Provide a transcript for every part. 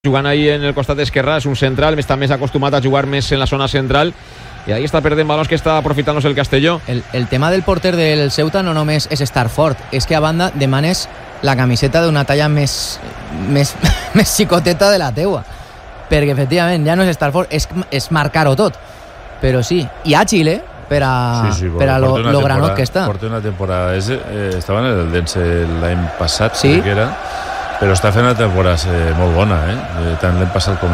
jugant ahí en el costat esquerre, és un central, està més acostumat a jugar més en la zona central i ahí està perdent balons que està aprofitant-los el Castelló. El tema del porter del Ceuta no només és estar fort, és que a banda demanes la camiseta d'una talla més xicoteta de la teua, perquè efectivament ja no és estar fort, és marcar-ho tot, però sí, i àgil, per a lo granot que està. Porta una temporada, estava en el Dense l'any passat, sí, crec que era, però està fent una temporada molt bona, tant l'any passat com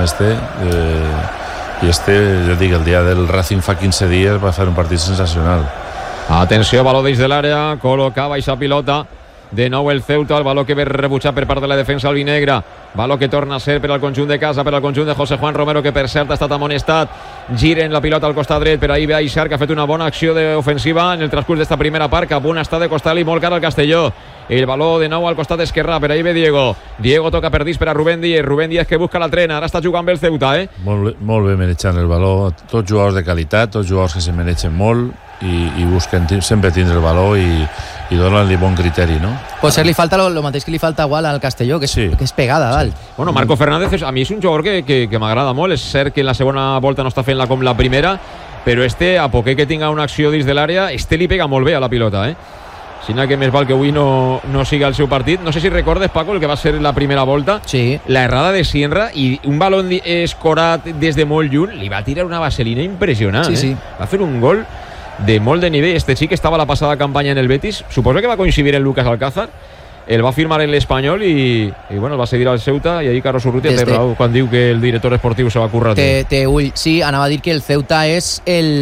i ja dic, el dia del Racing fa 15 dies va fer un partit sensacional. Atenció, baló des de l'àrea, col·locava aquesta pilota de nou el Ceuta, el baló que ve rebutjat per part de la defensa albinegra, baló que torna a ser per al conjunt de casa, per al conjunt de José Juan Romero, que per cert ha estat amonestat. Giren la pilota al costat dret, per ahí ve Aishar, que ha fet una bona acció ofensiva en el transcurs d'esta primera part, que a punt està de costar-li molt car al Castelló. El baló de nou al costat esquerre, per ahí ve Diego toca per dins per a Rubén Díez que busca la trena, ara està jugant bé el Ceuta, molt bé manejant el baló, tots jugadors de qualitat, tots jugadors que se manegen molt i busquen sempre tindre el baló i donen-li bon criteri, no? Pues li falta lo mateix que li falta igual al Castelló, que és pegada a dalt. Bueno, Marco Fernández a mi és un jugador que m'agrada molt, és cert que en la segona volta no està fent-la com la primera, però a poquet que tinga una acció dins de l'àrea, li pega molt bé a la pilota, Sinó que més val que avui no siga el seu partit. No sé si recordes, Paco, el que va ser la primera volta. Sí. La errada de Sienra i un balón escorat des de molt lluny, li va tirar una vaselina impressionant. Sí. Va fer un gol de molt de nivell. Este xic estava la passada campanya en el Betis. Suposo que va coincidir en Lucas Alcázar. El va firmar en l'Espanyol i bueno, el va cedir al Ceuta i ahí Carlos Urrutia té raó quan diu que el director esportiu se va currar. Té ull. Sí, anava a dir que el Ceuta és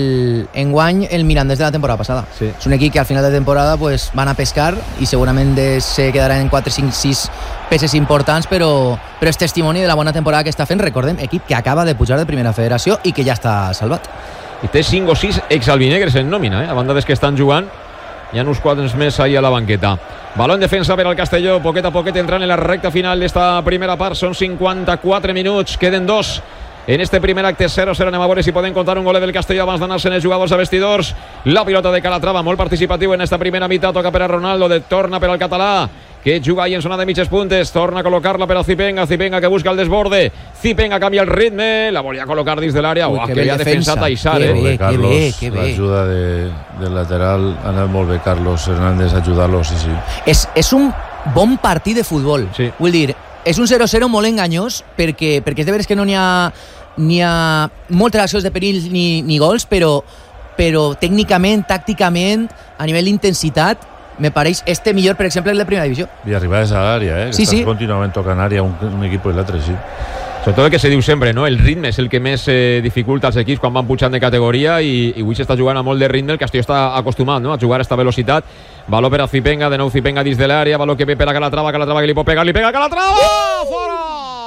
enguany el Mirandés de la temporada passada. Sí. És un equip que al final de temporada pues, van a pescar i segurament se quedaran en 4, 5, 6 peces importants, però és testimoni de la bona temporada que està fent. Recordem, equip que acaba de pujar de primera federació i que ja està salvat. I té 5 o 6 exalbinegres en nòmina, a banda dels que estan jugant. Hi ha uns quants més ahí a la banqueta. Baló en defensa per al Castelló, poquet a poquet entrant en la recta final d'esta primera part. Són 54 minuts, queden 2 en este primer acte. 0-0, anem a veure si poden contar un gol del Castelló abans d'anar-se en els jugadors a vestidors. La pilota de Calatrava, molt participatiu en esta primera meitat, toca per a Ronaldo, torna per al català, que juga ahí en zona de mitges puntes, torna a col·locar-la per a Zipenga que busca el desborde, Zipenga canvia el ritme, la volia col·locar dins de l'àrea. Que havia defensat Aishar, que bé. L'ajuda del lateral ha anat molt bé Carlos Hernández a ajudar-lo, sí. És un bon partit de futbol, sí. Vull dir, és un 0-0 molt enganyós perquè és de veres que no n'hi ha moltes accions de perill ni gols, però tècnicament, tàcticament, a nivell d'intensitat, me pareix millor, per exemple, el de primera divisió. I arribades a l'àrea, que estàs contínuament tocant àrea un equip i l'altre, sí. Sobretot el que se diu sempre, no? El ritme és el que més dificulta als equips quan van pujant de categoria i avui s'està jugant a molt de ritme. El Castelló està acostumat, no?, a jugar a esta velocitat. Baló per a Zipenga, de nou Zipenga dins de l'àrea, baló que ve per a Calatrava que li pot pegar, li pega Calatrava! Fora!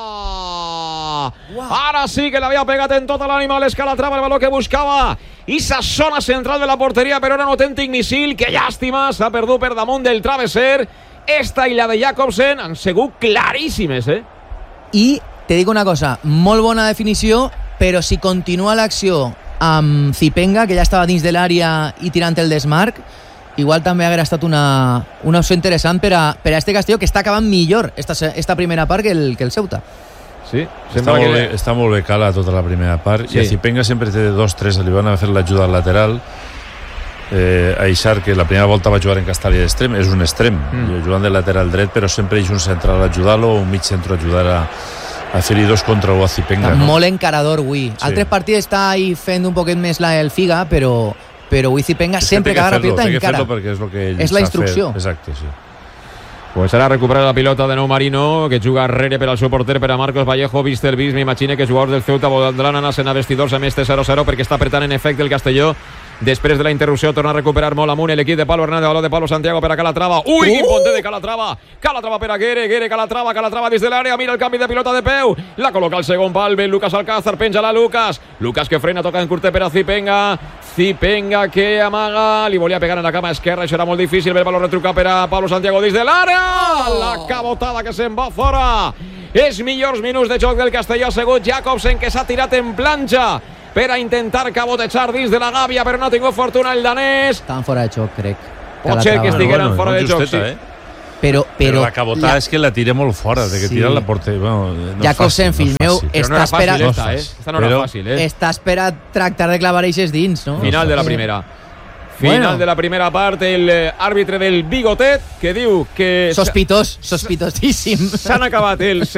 Wow. Ara sí que l'havia pegat en tota l'ànima l'Calatrava, el baló que buscava issa zona central de la porteria, però era un autèntic missil. Que llàstima, s'ha perdut per damunt del travesser. Esta i la de Jacobsen han sigut claríssimes, I te dic una cosa, molt bona definició, però si continua l'acció amb Zipenga, que ja estava dins de l'àrea i tirant el desmarc, igual també hauria estat una opció interessant per a este Castelló, que està acabant millor esta primera part que el Ceuta. Sí, està molt bé Cala tota la primera part, i a Zipenga sempre té 2-3, li van a fer l'ajuda al lateral. Aishar, que la primera volta va jugar en Castellà d'extrem, és un extrem, jugant de lateral dret, però sempre és un central a ajudar-lo o un mig centre a ajudar a fer-hi 2 contra 1 a Zipenga. Està molt encarador avui. Altres partits està ahí fent un poquet més el Figa, però avui Zipenga sempre que agarra pilota encara. És la instrucció. Exacte, sí. Pues ara recupera la pilota de nou Marino, que juga darrere per al seu porter, per a Marcos Vallejo. Vist el vist, m'imagine que els jugadors del Ceuta voldran anar-se'n a vestidors amb este 0-0 perquè està apretant en efecte el Castelló. Després de la interrupció torna a recuperar molt amunt l'equip de Pablo Hernández, baló de Pablo Santiago per a Calatrava. Ui, quin ponte de Calatrava per a Guere, Calatrava dins de l'àrea, mira el canvi de pilota de peu, la col·loca al segon pal, ve Lucas Alcázar, penja-la Lucas que frena, toca en curte per a Zipenga que amaga, li volia pegar en la cama esquerra, això era molt difícil, ve el baló retrucat per a Pablo Santiago dins de l'àrea, la cabotada que se'n va fora. Els millors minuts de joc del Castelló ha sigut Jacobsen, que s'ha tirat en planxa per a intentar cabotejar dins de la gàbia, però no ha tingut fortuna el danès. Estaven fora de joc, crec. Pot ser que estigueren fora de joc, sí. Però la cabotada és que la tira molt fora, de que tira la porteria. Bueno, no Jacobsen, fill meu, està esperant... Esta no era fàcil, Està esperant tractar de clavar eixes dins, no? Final de la primera. Final de la primera part, el àrbitre del Bigotet, que diu que... Sospitosíssim. S'han acabat els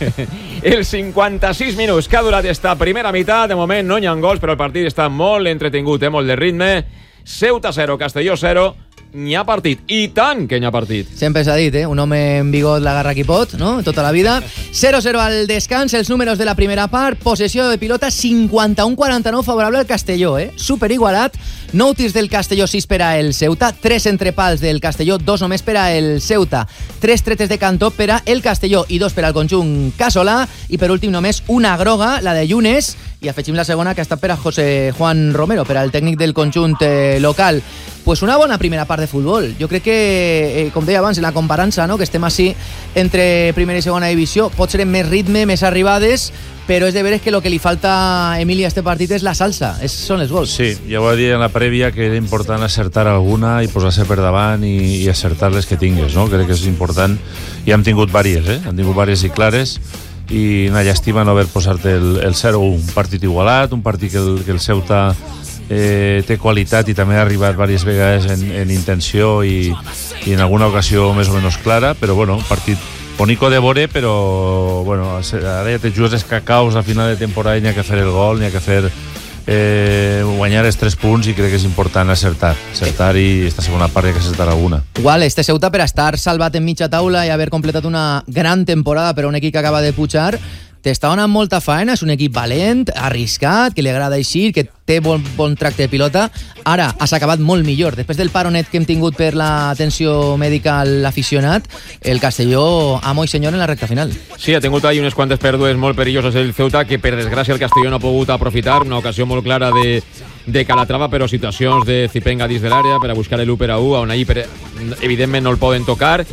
56 minuts que ha durat esta primera meitat. De moment no hi ha gols, però el partit està molt entretingut, molt de ritme. Ceuta 0, Castelló 0. N'hi ha partit, i tant que n'hi ha partit. Sempre s'ha dit, un home en bigot l'agarra qui pot, no? Tota la vida. 0-0 al descans, els números de la primera part, possessió de pilota 51-49 favorable al Castelló, super igualat. 9 tirs del Castelló, 6 per a el Ceuta, 3 entrepals del Castelló, 2 només per a el Ceuta, 3 tretes de cantó per a el Castelló i 2 per al conjunt casolà, i per últim només una groga, la de Yunes, i afegim la segona, que ha estat per a José Juan Romero, per al tècnic del conjunt local. Pues una bona primera part de futbol. Jo crec que, com deia abans, en la comparança, no? Que estem així entre primera i segona divisió, pot ser en més ritme, més arribades, però és de veres que el que li falta a Emili a este partit és la salsa, són els gols. Sí, ja ho va dir en la prèvia que era important acertar alguna i posar-se per davant i acertar les que tingues, no? Crec que és important. I hem tingut vàries, hem tingut vàries i clares, i una llàstima no haver posat el 0-1. Un partit igualat, un partit que el Ceuta té qualitat i també ha arribat diverses vegades en intenció i en alguna ocasió més o menys clara, però bueno, un partit bonico de veure, però bueno, ara ja te jugues els cacaus a final de temporada i n'hi ha que fer el gol, n'hi ha que fer guanyar els 3 punts, i crec que és important acertar i esta segona part hi ha que acertar alguna. Igual, este Ceuta, per estar salvat en mitja taula i haver completat una gran temporada per a un equip que acaba de pujar, t'està donant molta faena, és un equip valent, arriscat, que li agrada eixir, que té bon tracte de pilota. Ara has acabat molt millor. Després del paronet que hem tingut per l'atenció mèdica a l'aficionat, el Castelló amo i senyor en la recta final. Sí, ha tingut ahí unes quantes pèrdues molt perilloses el Ceuta, que per desgràcia el Castelló no ha pogut aprofitar. Una ocasió molt clara de Calatrava, però situacions de Zipenga dins de l'àrea per a buscar l'1 per a 1, on ahí evidentment no el poden tocar.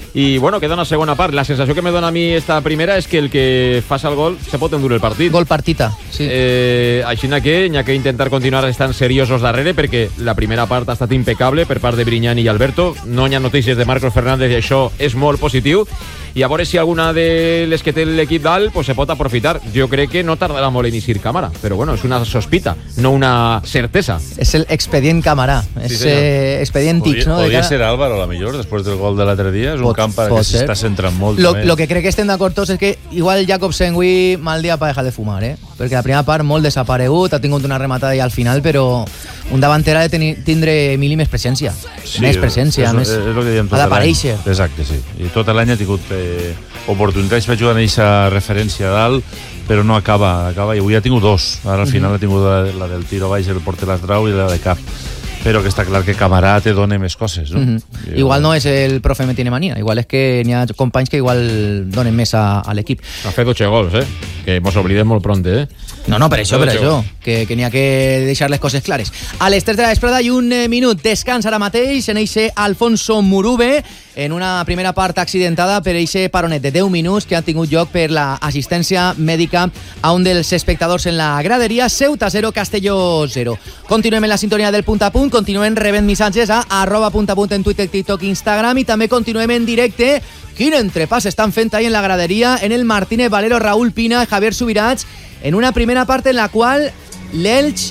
I bueno, queda una segona part. La sensació que me dona a mi esta primera és que el que faci el gol se pot endur el partit. Gol partita, sí. Així que n'hi ha que intentar continuar estant seriosos darrere, perquè la primera part ha estat impecable per part de Brignani i Alberto. No hi ha notícies de Marcos Fernández i això és molt positiu. I a veure si alguna de les que té l'equip dalt pues se pot aprofitar. Jo crec que no tardarà molt en iniciar Cámara, però bueno, és una sospita, no una certesa. És el expedient Cámara, és expedient Tix, no? Podria ser Álvaro, a la millor, després del gol de l'altre dia. És un camp que s'està centrant molt. Lo que crec que estem d'acord tots és que igual Jacobsen avui mal dia per dejar de fumar, perquè la primera part molt desaparegut, ha tingut una rematada ja al final, però un davanter ha de tindre Emili més presència. Sí, més presència, més... ha d'aparèixer. Exacte, sí. I tot l'any ha tingut oportunitats per jugar en aquesta referència dalt, però no acaba, i avui ha tingut 2. Ara al final ha tingut la del tiro baix, el porter l'Astrau, i la de cap. Però que està clar que Camarà te dona més coses, no? Igual no és el profe me tiene manía, igual és que n'hi ha companys que igual donen més a l'equip. Ha fet 8 gols, que mos oblidem molt pront, No, per això, que n'hi ha que deixar les coses clares. A les 3 de la vesprada i un minut descans ara mateix en eixe Alfonso Murube, en una primera part accidentada per eixe paronet de 10 minuts que ha tingut lloc per l'assistència mèdica a un dels espectadors en la graderia. Ceuta 0, Castelló 0. Continuem en la sintonia del Punt a Punt, continuem rebent missatges a @puntapunt en Twitter, TikTok, Instagram, i també continuem en directe. Quin entrepàs estan fent ahí en la graderia en el Martínez Valero, Raúl Pina, Javier Subirats, en una primera part en la qual l'Elx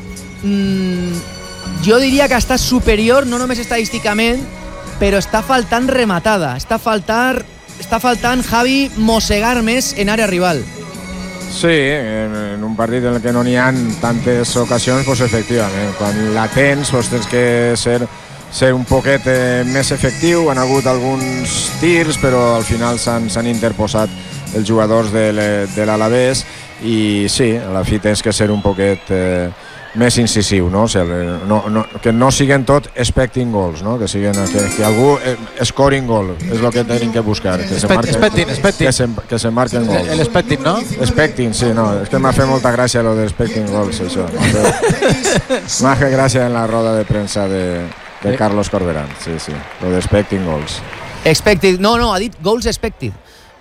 jo diria que està superior, no només estadísticament, però està faltant rematada, està faltant Javi mossegar més en àrea rival. Sí, en un partit en el que no n'hi ha tantes ocasions, pues efectivament, quan la tens pues tens que ser un poquet més efectiu. Han hagut alguns tirs, però al final s'han interposat els jugadors de l'Alavés, i sí, a la fi tens que ser un poquet més incisiu, no? O sigui, que no siguen tot expecting goals, no? Que algú scoring goal, és el que tenim que buscar. Que se marquen gols. El expecting, no? Expecting, sí, no. És que m'ha fet molta gràcia lo de expecting goals, això. M'ha fet gràcia en la roda de premsa de Carlos Corberán, sí, lo de expecting goals. Expected, no, ha dit goals expected.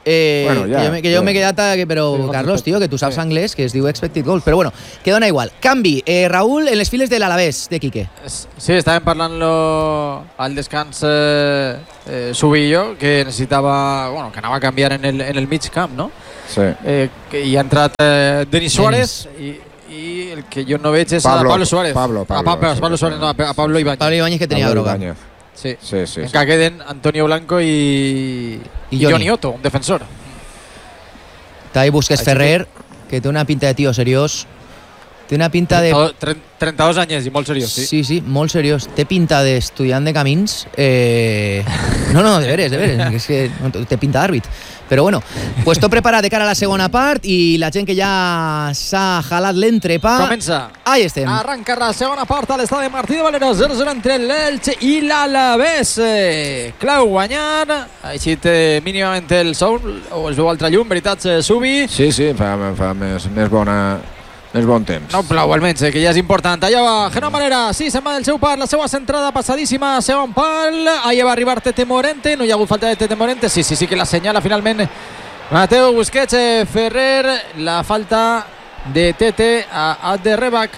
Bueno, ja, que jo m'he quedat... Però, sí, Carlos, tio, que tu saps anglès, que es diu expected goals. Però bueno, que dona igual. Canvi. Raúl, en les files de l'Alavés, de Quique. Sí, estàvem parlant-lo al descans Subi i jo, que necessitava... Bueno, que anava a canviar en el mig camp, no? Sí. I ha entrat Denis Suárez i el que jo no veig és Pablo Suárez. Pablo Suárez, no, a Pablo Ibáñez. Pablo Ibáñez, que tenia groga. Sí. Encara queden Antonio Blanco i Johnny Otto, un defensor. També busques Ferrer, que té una pinta de tio seriós. Té una pinta de... 32 anys i molt seriós, sí. Sí, molt seriós. Té pinta d'estudiant de camins. No, de veres. És que té pinta d'àrbit. Però bueno, pues tot preparat de cara a la segona part i la gent que ja s'ha jalat l'entrepà. Comença. Ahí estem. Arranca la segona part a l'estadi Martí de Valero, 0-0 entre l'Elche i l'Alavés. Clau guanyant. Ha eixit mínimament el sol, o es veu altra llum, veritat, Subi? Sí, fa més bon temps. No plau, almenys, que ja és important. Allà va Germán Valera, sí, se'n va del seu part, la seva centrada passadíssima, segon pal, allà va arribar Tete Morente, no hi ha hagut falta de Tete Morente, sí, que la senyala finalment Mateo Busquets. Ferrer, la falta de Tete a Adderrebach.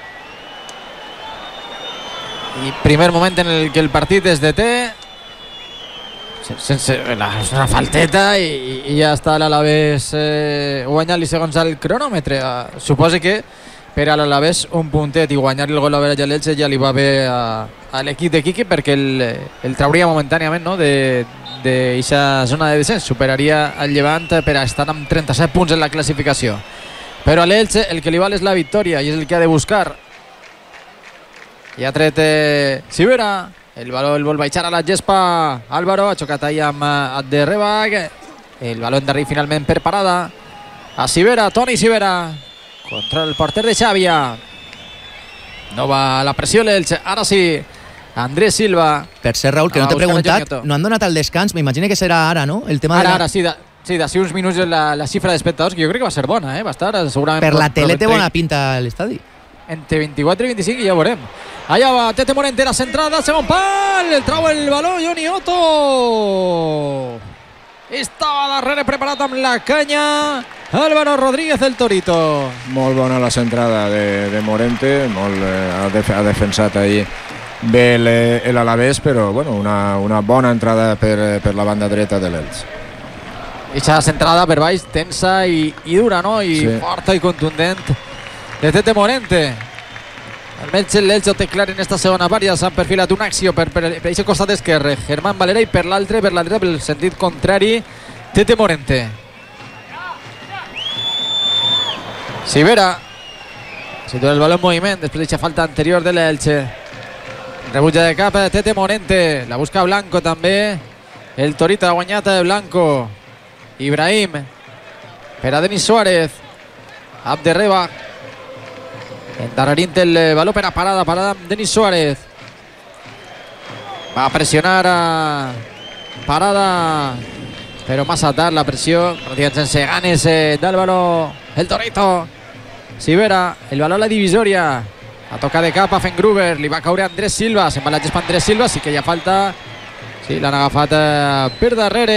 I primer moment en el que el partit es deté, sense una falteta i ja està l'Alavés guanyant-li segons el cronòmetre. Suposa que per a l'Alavés un puntet i guanyar el gol a l'Elche ja li va bé a l'equip de Quique, perquè el trauria momentàniament, no, d'eixa zona de descens, superaria el Llevant per a estar amb 37 punts en la classificació. Però a l'Elche el que li val és la victòria i és el que ha de buscar. I ha tret Sivera. El baló el vol baixar a la gespa. Álvaro ha xocat ahí amb Adderrebach. El baló endarrit finalment per parada a Sivera, Toni Sivera contra el porter de Xàbia. No va a la pressió l'Elche. Ara sí, Andrés Silva. Per ser, Raúl, que no t'he preguntat, no han donat el descans, m'imagino que serà ara, no? El tema ara, sí, d'ací uns minuts la xifra d'espectadors, que jo crec que va ser bona, va estar segurament... Per la tele té bona pinta a l'estadi. Entre 24 i 25 i ja veurem. Allà va Tete Morente, la centrada, segon pal, el trau el baló Johnny Otto. Estava darrere preparat amb la canya Álvaro Rodríguez, el Torito. Molt bona la centrada de Morente, ha defensat ahir bé l'Alavés, però bueno, una bona entrada per la banda dreta de l'Elche. Eixa centrada per baix, tensa i dura, no? I sí, forta i contundent de Tete Morente. Almenys l'Elche ho té clar en esta segona part, ja s'han perfilat una acció per aquest costat esquerre Germán Valera i per l'altre, per la dreta, pel sentit contrari, Tete Morente. Sivera situa el baló en moviment després d'aquesta falta anterior de l'Elche. Rebutja de cap Tete Morente, la busca Blanco també, el Torito ha guanyat Blanco. Ibrahim per a Denis Suárez, Abderrebach endarrerint el baló per a parada amb Denis Suárez. Va a pressionar a parada, però massa tard la pressió, sense ganes d'Álvaro el Torito. Sivera, el baló a la divisòria, a tocar de cap a Fengruber, li va caure Andrés Silva, se'n va la gespa Andrés Silva, sí que hi ha falta, sí, l'han agafat per darrere.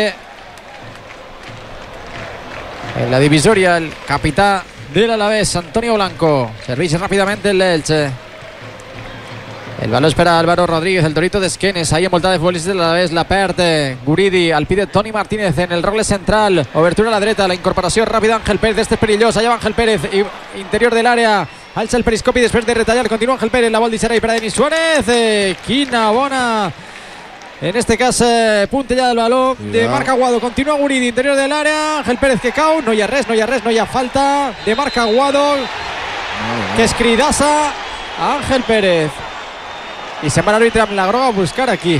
En la divisòria, el capità de l'Alavés, Antonio Blanco. Serveix ràpidament l'Elche. El baló espera Álvaro Rodríguez, el Torito d'esquenes. Ahí envoltada de futbolistes de l'Alavés, la perd Guridi, al pide Toni Martínez en el rogle central. Obertura a la dreta, la incorporació ràpida Ángel Pérez, este és perillós. Allà va Ángel Pérez, interior de l'àrea. Alça el periscopi després de retallar. Continua Ángel Pérez, la vol deixar ahí per a Denis Suárez. Quina bona... En este cas, puntellada del baló de Marc Aguado. Continua Guridi, interior de l'àrea. Ángel Pérez que cau. No hi ha res, no hi ha falta de Marc Aguado, que es cridassa a Ángel Pérez. I se'n va l'àrbitre amb la groga a buscar aquí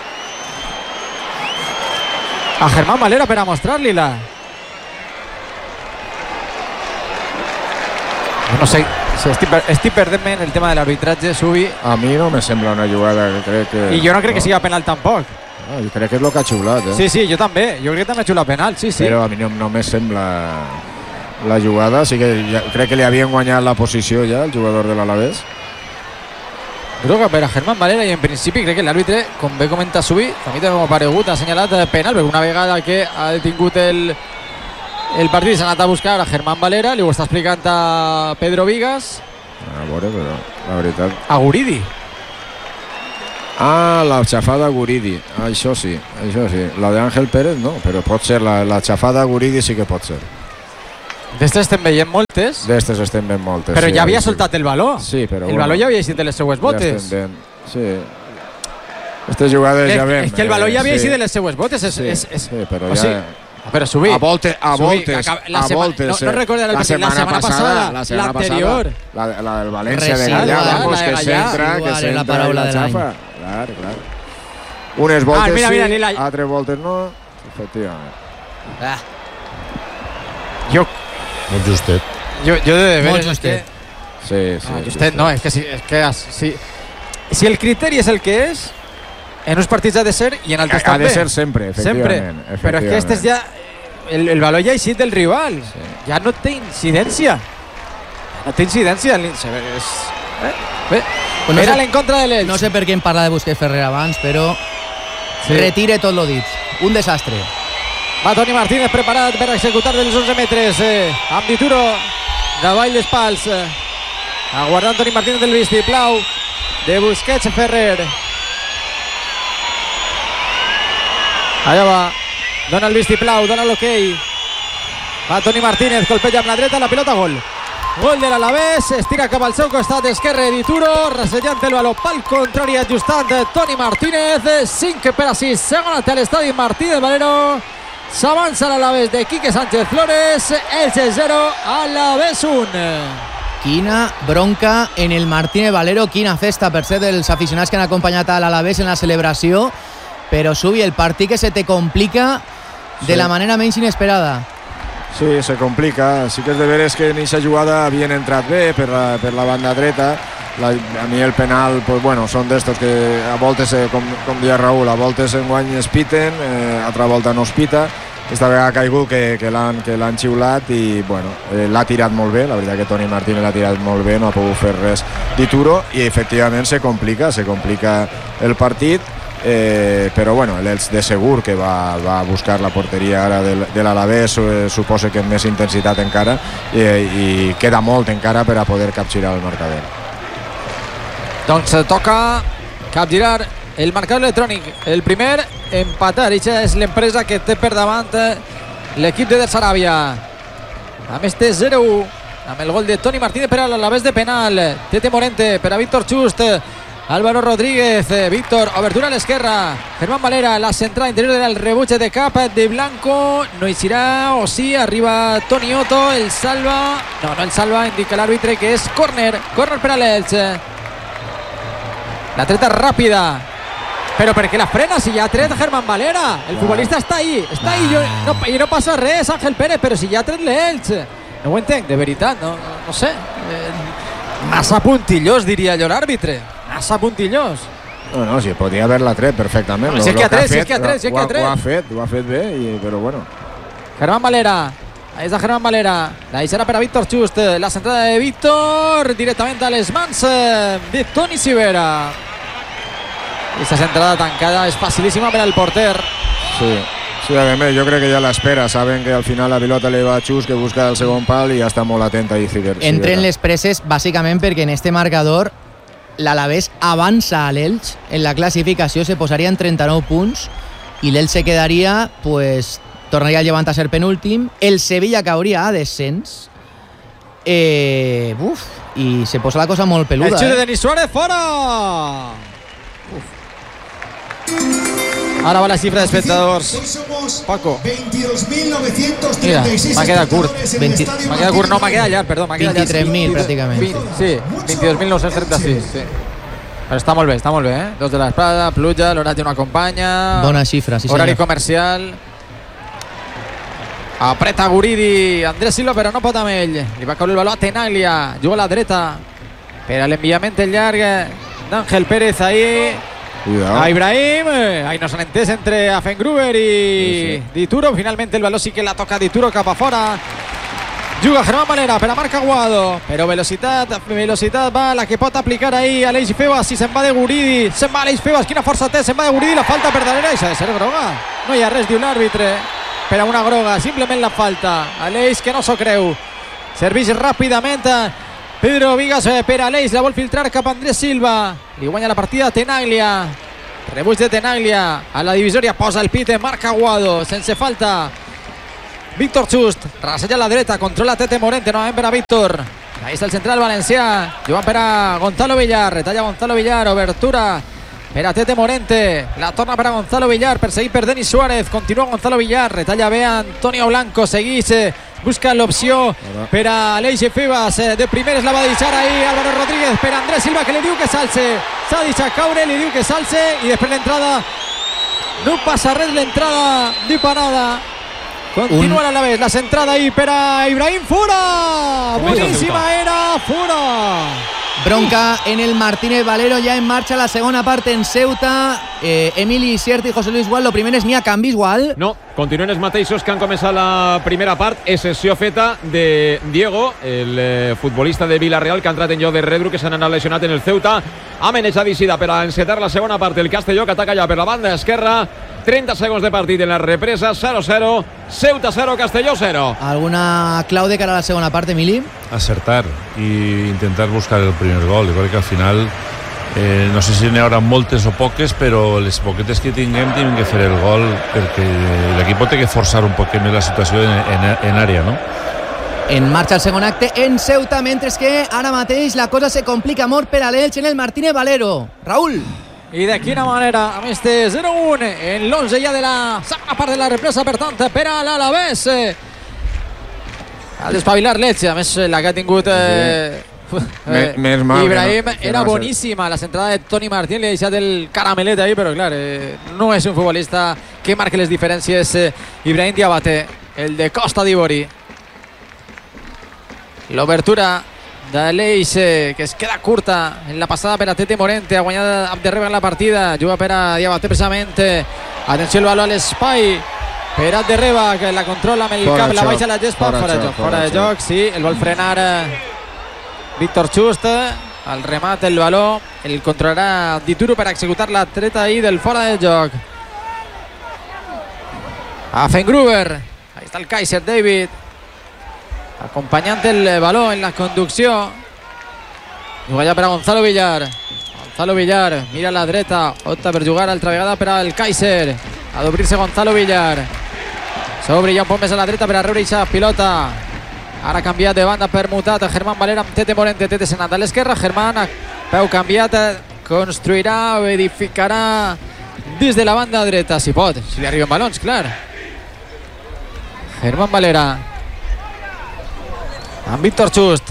a Germán Valera per a mostrar-li-la. No sé, estic perdent-me en el tema de l'arbitratge, Subi. A mi no me sembla una jugada que crec que... I jo no crec que siga penal tampoc. No, jo crec que és el que ha xiulat. Sí, jo també. Jo crec que també ha xiulat penal, sí. Però a mi no me sembla la jugada. Sí que crec que li havien guanyat la posició ja, el jugador de l'Alavés. groga per a Germán Valera i en principi crec que l'àrbitre, com bé comenta Subi, a mi també m'ha paregut, ha assenyalat penal, perquè una vegada que ha detingut el partit s'ha anat a buscar a Germán Valera, li ho està explicant a Pedro Vigas. A veure, però la veritat... A Guridi. Ah, la xafada Guridi, això sí. La d'Àngel Pérez no, però pot ser, la xafada Guridi sí que pot ser. D'estes estem veient moltes. D'estes estem veient moltes. Però sí, ja havia soltat el baló. Sí, però el baló ja havia eixit de les seues botes. Ja sí. Aquestes jugades ja ven. És que el baló ja havia eixit de les seues botes. Sí, però ja... Sí. Però Subí. A voltes. No recorda la setmana passada, l'anterior. La del València de Gallà, que s'entra la paraula de l'any. Clar. Unes voltes sí, altres voltes no. Efectivament. Molt justet. Jo he de veure... Molt justet. Sí. Justet no, és que si el criteri és el que és, en uns partits ha de ser i en altres també. Ha de ser sempre, efectivament. Però és que este és ja... El valor ja ha eixit del rival. Sí. Ja no té incidència. Bé, era en contra de l'Elx. No sé per què em parla de Busquets Ferrer abans, però retire tot lo dit. Un desastre. Va Toni Martínez preparat per executar dels 11 metres amb Dituro davall dels pals, aguardant Toni Martínez del vistiplau de Busquets Ferrer. Allà va, dona el vistiplau, dona l'hoquei, va Toni Martínez, colpeja amb la dreta, la pilota, gol de l'Alavés, estira cap al seu costat esquerre Dituro, ressellant el baló pel contrari, ajustant Toni Martínez. 5 per a 6, segon a l'estadi Martínez Valero. S'avança l'Alavés de Quique Sánchez Flores, Elche 0, Alavés 1. Quina bronca en el Martínez Valero, quina festa per ser dels aficionats que han acompanyat a l'Alavés en la celebració, però Subi, el partit que se te complica de la manera menys inesperada. Sí, se complica. Sí que és de veres que en aquesta jugada havien entrat bé per la banda dreta. A mi el penal, pues bueno, són d'estos que a voltes, com deia Raúl, a voltes enguany es piten, altra volta no es pita. Aquesta vegada ha caigut que l'han xiulat i bueno, l'ha tirat molt bé, la veritat que Toni Martínez l'ha tirat molt bé, no ha pogut fer res Dituro i efectivament se complica el partit, però bueno, l'Elx de segur que va buscar la porteria ara de l'Alavés, suposa que amb més intensitat encara, i queda molt encara per a poder capgirar el marcador. Doncs toca capgirar el marcador electrònic. El primer, empatar. Això és l'empresa que té per davant l'equip de Saràbia. A més té 0-1 amb el gol de Toni Martínez per a l'Alavés de penal. Tete Morente per a Víctor Just. Álvaro Rodríguez, Víctor, obertura a l'esquerra. Germán Valera, la centrada interior del rebuig de cap de Blanco. No hi serà, o sí, arriba Toni Otto, el salva. No el salva, indica l'àrbitre que és córner per a l'Elx. La treta ràpida, però per què la frena si ja ha tret Germán Valera? El futbolista està ahí i no passa res, Ángel Pérez, però si ja ha tret l'Elx. No ho entenc, de veritat, no sé. Massa puntillós, diria allò l'àrbitre. Massa puntillós. No, si podia haver-la tret perfectament. Si és que ha tret. Ho ha fet bé, però bueno. Germán Valera. És de Germán Valera, la deixarà per a Víctor Just, la centrada de Víctor directament a les mans de Toni Sivera. Aquesta centrada tancada és facilíssima per al porter. Sí, a més, jo crec que ja l'espera, saben que al final la pilota li va a Just, que busca el segon pal i ja està molt atent ahí Sivera. Entren les presses bàsicament perquè en este marcador l'Alavés avança a l'Elx en la classificació, se posaria en 39 punts i l'Elx se quedaria, pues, tornaria el Llevant a ser penúltim, el Sevilla cauria a descens, i se posa la cosa molt peluda. El xut de Denis Suárez fora. Ara va la xifra d'espectadors. Paco. 22.936. Mira, m'ha quedat curt. M'ha quedat llarg, perdó. 23.000 pràcticament. Sí, 22.936. Sí. Però està molt bé, eh? 2 de l'espada, pluja, l'horatge no acompanya. Bona xifra, sí senyor. Horari comercial. Apreta Guridi, Andrés Silva, però no pot amb ell. Li va caure el baló a Tenaglia, juga a la dreta per a l'enviament llarg d'Àngel Pérez ahí. A Ibrahim, ahí no s'han entès entre Afengruber i Dituro. Finalment el baló sí que la toca Dituro cap a fora. juga Germán Valera per a Marc Aguado, però velocitat va la que pot aplicar ahí Aleix Febas, i se'n va de Guridi, se'n va Aleix Febas, quina força té, se'n va de Guridi, la falta per darrere, i s'ha de ser groga, no hi ha res, diu l'àrbitre per a una groga, simplement la falta. Aleix que no s'ho creu, serveix ràpidament Pedro Vigas per a Aleix, la vol filtrar cap a Andrés Silva, li guanya la partida Tenaglia, rebuig de Tenaglia a la divisòria, posa el pit Marc Aguado, sense falta. Víctor Just, rasella a la dreta, controla Tete Morente, novament per a Víctor. Ahí està el central valencià, jugant per a Gonzalo Villar, retalla Gonzalo Villar, obertura per a Tete Morente, la torna per a Gonzalo Villar, perseguit per Denis Suárez, continua Gonzalo Villar, retalla bé Antonio Blanco, segueix, busca l'opció per a Aleix Febas, de primeres la va deixar ahí Álvaro Rodríguez per a Andrés Silva, que li diu que s'alce, s'ha deixat caure, li diu que s'alce, i després l'entrada, no passa res, l'entrada de Panada. Continua a la vez, la centrada ahí per a Ibrahim, fora, buenísima era, fora. Bronca en el Martínez Valero, ya en marcha la segona part en Ceuta. Emili Sierta i José Luis Gual, lo primer és n'hi ha canvis, Gual? No, continuen els mateixos que han començat la primera part, excepció feta de Diego, el futbolista de Villarreal, que ha entrat en lloc de Redru, que s'ha anat lesionat en el Ceuta. Ha manejat d'icida per a encetar la segona part el Castelló, que ataca ja per la banda esquerra. 30 segons de partit en la represa, 0-0, Ceuta 0, Castelló 0. ¿Alguna clau de cara a la segona part, Emili? Acertar i intentar buscar el primer gol. Igual que al final, no sé si n'hi haurà moltes o poques, però les poquetes que tinguem que fer el gol, perquè l'equip té que forçar un poc més la situació en àrea, no? En marxa el segon acte en Ceuta, mentre que ara mateix la cosa se complica molt per a l'Elx en el Martínez Valero. Raúl. I de quina manera, amb este 0-1 en l'11 ja de la segona part de la represa, per tant, per a l'Alavés. Al despavilar l'Elx, a més la que ha tingut més mal, Ibrahim, era boníssima la centrada de Toni Martín, li ha deixat el caramelet ahí, però clar, no és un futbolista que marque les diferències. Ibrahim Diabate, el de Costa d'Ivori. L'obertura d'Aleix, que es queda curta en la passada per a Tete Morente, ha guanyat Abderreba en la partida, juga per a Diabate precisament. Atenció el valor a l'espai per a Abderreba, que la controla amb el cap, la baixa a la gespa, fora de joc, sí, el vol frenar Víctor Just, al remat el valor, el controlarà Dituro per executar la treta ahí del fora de joc. Affengruber, ahí està el Kaiser David, acompanyant el valor en la conducció. Juga ja per a Gonzalo Villar. Gonzalo Villar mira a la dreta, opta per jugar altra vegada per al Kaiser. Ha d'obrir-se Gonzalo Villar. S'obre ja un poc més a la dreta per a rebre aquesta pilota. Ara ha canviat de banda permutat a Germán Valera amb Tete Morente. Tete senat a l'esquerra, Germán a peu canviat, construirà o edificarà des de la banda dreta, si pot, si li arriben balons, clar. Germán Valera amb Víctor Just.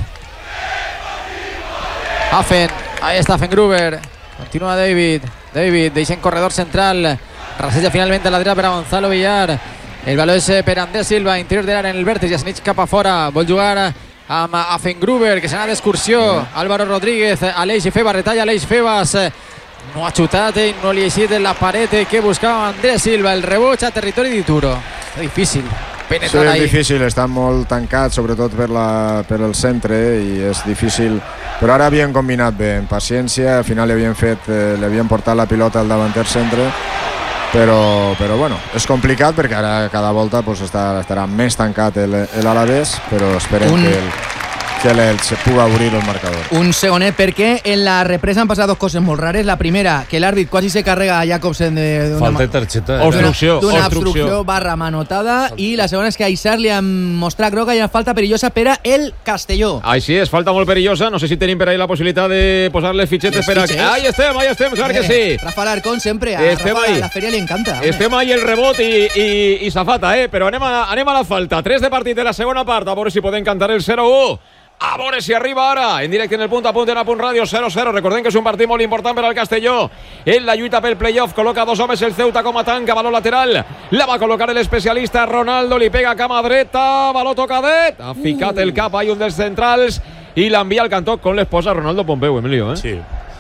Afen, ahí està Affengruber, continua David deixa en corredor central, rasella finalment a la dreta per a Gonzalo Villar. El valor és per Andrés Silva, interior de l'àrea en el vèrtex, ja s'aneix cap a fora, vol jugar amb Affengruber, que s'anà d'excursió. Álvaro Rodríguez, Aleix Febas, retalla Aleix Febas, no ha xutat i no li ha eixit la paret que buscava Andrés Silva. El reboig a territori d'Ituro, difícil penetrar ahí. Sí, és difícil, està molt tancat, sobretot per el centre, i és difícil, però ara havien combinat bé, en paciència, al final li havien portat la pilota al davanter centre, però bueno, és complicat perquè ara cada volta pues, estarà més tancat l'Alavés, però esperem que l'Elx pugui obrir el marcador. Un segonet, perquè en la represa han passat dos coses molt rares. La primera, que l'àrbit quasi se carrega a Jacobsen falta de targeta, d'una obstrucció barra manotada, i la segona és que a Isar li han mostrat groga i una falta perillosa per a el Castelló. Així és, falta molt perillosa. No sé si tenim per ahí la possibilitat de posar-les fitxetes per a... Ahí estem, clar que sí. Rafa Alarcón sempre, a Rafa a la feria li encanta. Estem ahí el rebot i safata, però anem a la falta. 3 de partit de la segona part, a veure si podem cantar el 0-1. A veure si arriba ara, en directe en el punt a punt en A Punt Ràdio, 0-0. Recordem que és un partit molt important per al Castelló. En la lluita pel playoff col·loca 2 homes el Ceuta com a tanca, valor lateral. La va col·locar l'especialista Ronaldo, li pega cama dreta, valor tocadet. Ha ficat el cap, hay un dels centrals i l'envia al cantó con l'esposa Ronaldo Pompeu, Emilio. Sí.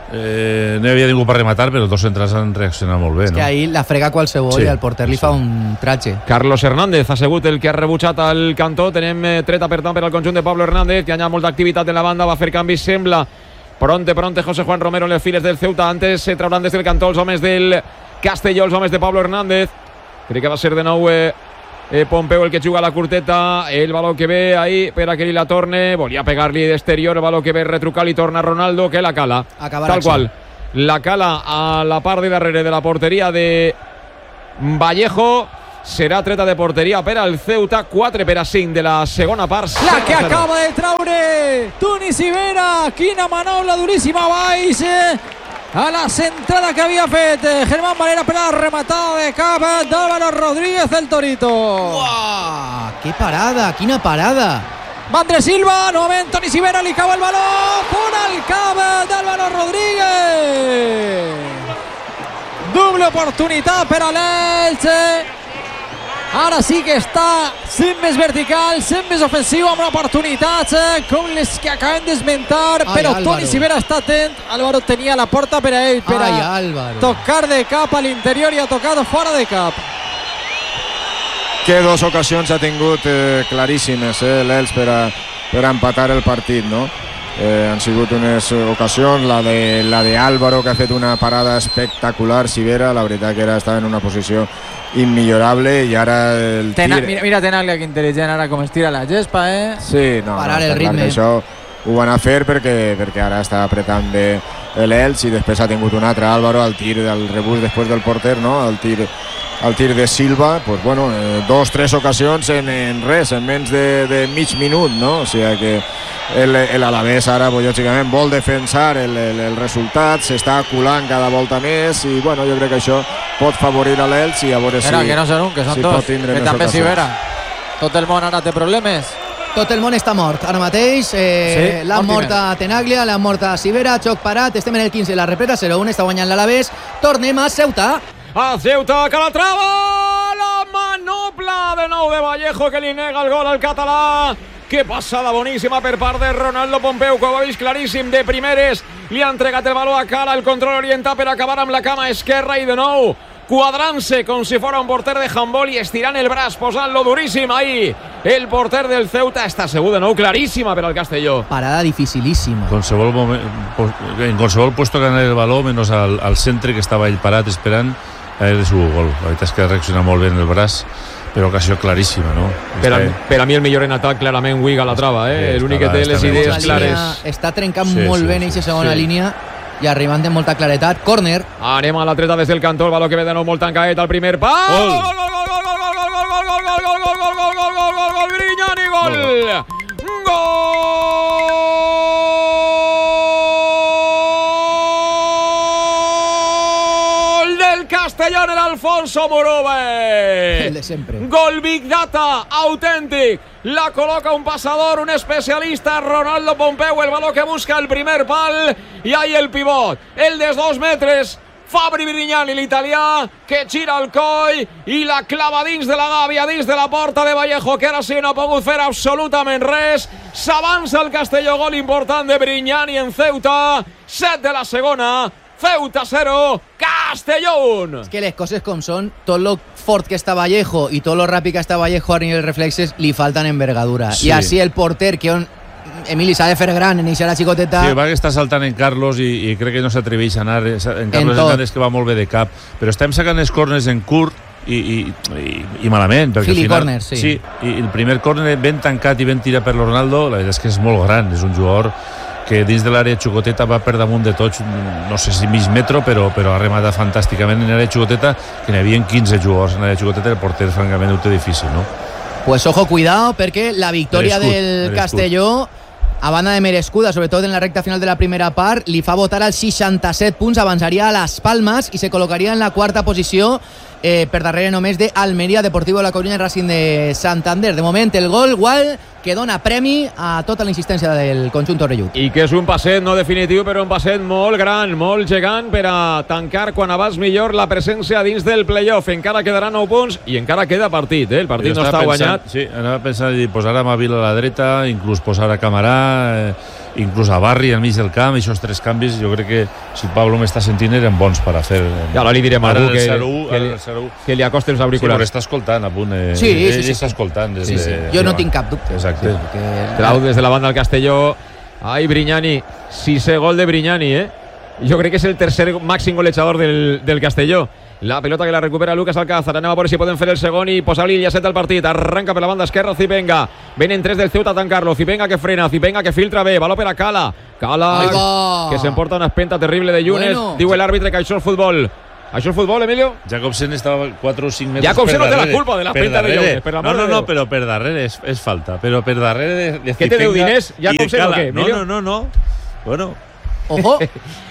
no hi havia ningú per rematar, però els dos centrals han reaccionat molt bé. És que ahir la frega qualsevol i el porter li fa un tratge. Carlos Hernández ha sigut el que ha rebutjat al cantó. Tenem treta per tant per al conjunt de Pablo Hernández, que hi ha molta activitat en la banda, va fer canvis, sembla. Pronte José Juan Romero en les files del Ceuta. Antes se trauran des del cantó els homes del Castelló, els homes de Pablo Hernández. Crec que va ser de nou Pompeu el que juga a la curteta. El baló que ve ahí per a que li la torne. Volia pegar-li d'exterior, el baló que ve retrucar, li torna Ronaldo, que la cala. Tal qual. La cala a la part de darrere de la porteria de Vallejo. Serà treta de porteria per al Ceuta. 4-5 de la segona part. La que acaba de traure Toni Sivera. Quina manoula duríssima baix a la centrada que havia fet Germán Valera per a la rematada de cap d'Álvaro Rodríguez, el Torito. Uah, que parada, quina parada. Vandre Silva, novament Toni Sivera, li cau el baló fora el cap d'Álvaro Rodríguez. Doble oportunitat per a l'Elche. Ara sí que està sent més vertical, sent més ofensiu, amb oportunitats com les que acabem d'esmentar, però Toni Sivera està atent. Álvaro tenia la porta per a ell, per a tocar de cap a l'interior, i ha tocat fora de cap. Que dos ocasions ha tingut claríssimes l'Elx per a empatar el partit, no? Han sigut unes ocasions, la de Álvaro, que ha fet una parada espectacular. Sivera, la veritat que estava en una posició immillorable, i ara el tir... Mira Tenaglia, que intel·ligent ara com es tira la gespa, Sí, no, parar el ritme. Això ho van a fer perquè ara està apretant bé l'Elx, i després ha tingut un altre Álvaro al tir del rebús després del porter, no? El tir de Silva, pues bueno, 2-3 ocasions en res, en menys de mig minut, no? O sigui que l'Alavés ara, pues, lògicament, vol defensar el resultat, s'està aculant cada volta més, i bueno, jo crec que això pot favorir a l'Elx, i a veure si... que no són un, que són dos, que també Sivera. Tot el món ara té problemes. Tot el món està mort. Ara mateix l'han mort a Tenaglia, l'han mort a Sivera, xoc parat, estem en el 15, la repreta 0-1, està guanyant l'Alavés. Tornem a Ceuta. A Ceuta, Calatrava, la manopla de nou de Vallejo, que li nega el gol al català. Que passada boníssima per part de Ronaldo Pompeu, que ho ha vist claríssim de primeres. Li ha entregat el baló a Cala, el control orientat per acabar amb la cama esquerra, i de nou quadrant-se com si fora un porter de handbol i estirant el braç, posant-lo duríssim ahí. El porter del Ceuta està segur de nou, claríssima per al Castelló. Parada dificilíssima. En qualsevol puesto que anava el baló, menys al centre, que estava ell parat esperant, de su gol. La veritat és que ha reaccionat molt bé en el braç, però ocasió claríssima, no? Per a mi el millor en atac, clarament, Wiga la trava, l'únic que té les idees clares. Està trencant molt bé en aquesta segona línia i arribant de molta claretat. Córner. Anem a la treta des del cantó, el baló que ve de nou molt tancadet al primer pal. Gol! Gol! Grignani, gol! Castelló en el Alfonso Murube. El de sempre. Gol Big Data, auténtic. La coloca un pasador, un especialista, Ronaldo Pompeu, el baló que busca el primer pal, i ahí el pivot, el de 2 metres, Fabri Grignani, l'italià, que gira el coll i la clava dins de la gàbia, dins de la porta de Vallejo, que ara sí no ha pogut fer absolutament res. S'avança el Castelló, gol important de Grignani en Ceuta, 7 de la segona. Ceuta 0, Castelló 1. És que les coses com són, tot lo fort que està Vallejo i tot lo ràpid que està Vallejo a nivell reflexes, li falten envergadura. Sí. I així el porter, que Emili s'ha de fer gran en la xicoteta. Sí, va que està saltant en Carlos i crec que no s'atreveix a anar. En Carlos Hernández, que va molt bé de cap. Però estem sacant els corners en curt i malament. Fili corner, sí. Sí, i el primer corner ben tancat i ben tirat per Ronaldo, la veritat és que és molt gran, és un jugador que dins de l'àrea xicoteta va per damunt de tots, no sé si mig metro, però ha rematat fantàsticament en l'àrea xicoteta, que n'hi havia 15 jugadors en l'àrea xicoteta, el porter francament ho té difícil, no? Pues ojo, cuidado, perquè la victòria del Castelló, a banda de merescuda, sobretot en la recta final de la primera part, li fa votar als 67 punts, avançaria a Las Palmas i se col·locaria en la quarta posició, per darrere només de Almeria, Deportivo de la Coruña i Racing de Santander. De moment el gol, que dona premi a tota la insistència del conjunt orellut. I que és un passet no definitiu, però un passet molt gran, molt gegant per a tancar quan abans millor la presència dins del playoff. Encara quedaran 9 punts i encara queda partit, el partit no està guanyat. Sí, anava pensant en posar a Mavil a la dreta, inclús posar a Camarà, inclús a Barri al mig del camp. Aquests 3 canvis jo crec que, si Pablo m'està sentint, eren bons per a fer. Ja li direm a algú que li acosti els auriculars. Sí, però està escoltant a punt. Sí. Està escoltant. Jo no tinc cap dubte. Exacte. Trau des de la banda del Castelló. Ai, Brignani, 6è gol de Brignani, jo crec que és el tercer màxim golejador del Castelló. La pelota que la recupera Lucas Alcázar. Anem a veure si poden fer el segon i posar-li el llacet al partit. Arranca per la banda esquerra Zipenga. Venen 3 del Ceuta a tancar-lo. Zipenga que frena, Zipenga que filtra bé. Baló per a Cala. Cala que s'emporta una espenta terrible de Yunes. Bueno. Diu l'àrbitre que això és futbol. Això és futbol, Emilio? Jacobsen estava 4 o 5 metres Jacobsen per darrere. no té la culpa de la espenta de Yunes. No, però per darrere és falta. Però per darrere de Què té deu diners? Jacobsen o què, Emilio? No. Bueno. Ojo.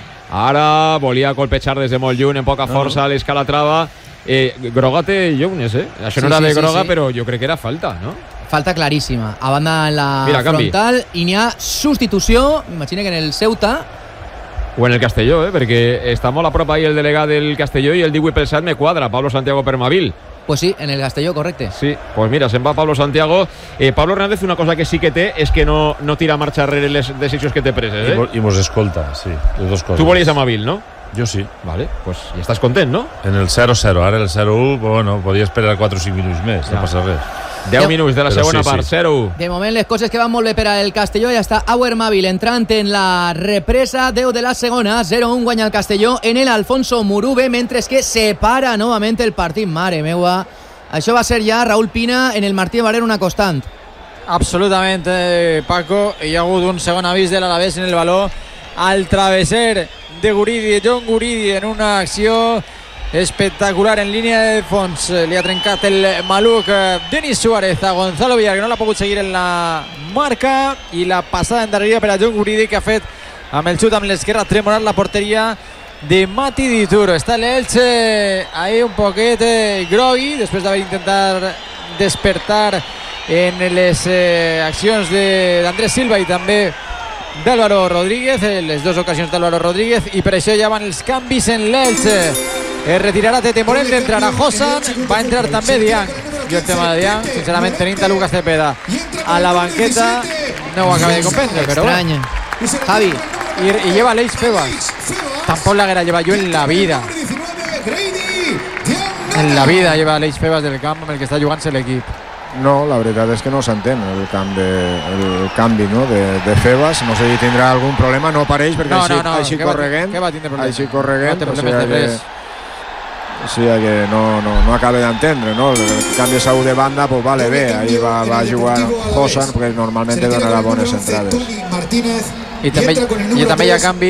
Ara volia colpejar des de molt lluny, en poca força, a l'Escalatrava. Groga té Younes, Això no era de Groga, però jo crec que era falta, no? Falta claríssima. A banda en la canvi. frontal, i n'hi ha substitució, m'imagino que en el Ceuta. O en el Castelló, perquè està molt a prop ahí el delegat del Castelló i el 18 pel 7 me quadra, Pablo Santiago per Mavil. Pues sí, en el Castelló, correcte. Sí, pues mira, se'n va Pablo Santiago. Pablo Hernández una cosa que sí que té és que no tira marxa enrere les decisions que té preses, I mos escolta, sí, les dues coses. Tu volies a Mavil, no? Jo sí. Vale, pues ja estàs content, no? En el 0-0, ara el 0-1, bueno, podia esperar 4 o 5 minuts més, no passa res. 10 minuts de la segona part, 0-1. De moment les coses que van molt bé per al Castelló. Ja està Auer Mavil entrant en la represa, 10 de la segona, 0-1 guanya el Castelló en el Alfonso Murube, mentre que se para novament el partit. Mare meua, això va ser ja, Raúl Pina, en el Martí Barrera una constant. Absolutament, Paco. Hi ha hagut un segon avís de l'Alavés en el baló al travesser de Guridi, John Guridi, en una acció espectacular en línia de fons. Li ha trencat el maluc Denis Suárez a Gonzalo Villar, que no l'ha pogut seguir en la marca, i la passada endarrerida per a John Guridi, que ha fet amb el xut amb l'esquerra tremolar la porteria de Mati Dituro. Està l'Elche ahí un poquet grogui després d'haver intentat despertar en les accions d'Andrés Silva i també d'Álvaro Rodríguez, les dues ocasions d'Álvaro Rodríguez, i per això ja van els canvis en l'Elche. Es retirarà Tete Morel, entrarà Hosan, va entrar també Diang. Jo el tema de Diang, sincerament, tenint a Lucas Cepeda a la banqueta, no ho acabé de comprendre, però bueno. Javi. Y lleva Aleix Febas. Tampoco la guerra lleva yo en la vida. En la vida lleva Aleix Febas del camp amb el que està jugant-se l'equip. No, la veritat és que no s'entén el canvi, no, de Febas. No sé si tindrà algun problema, no pareix, perquè així correguent. Què va tindre problema? Així correguent, no té problemes de res. O sigui que no acaba d'entendre, no? El canvi Saúl de banda, pues vale, bé, ahí va jugar Hosan, perquè normalment donarà bones entrades. I també hi ha canvi.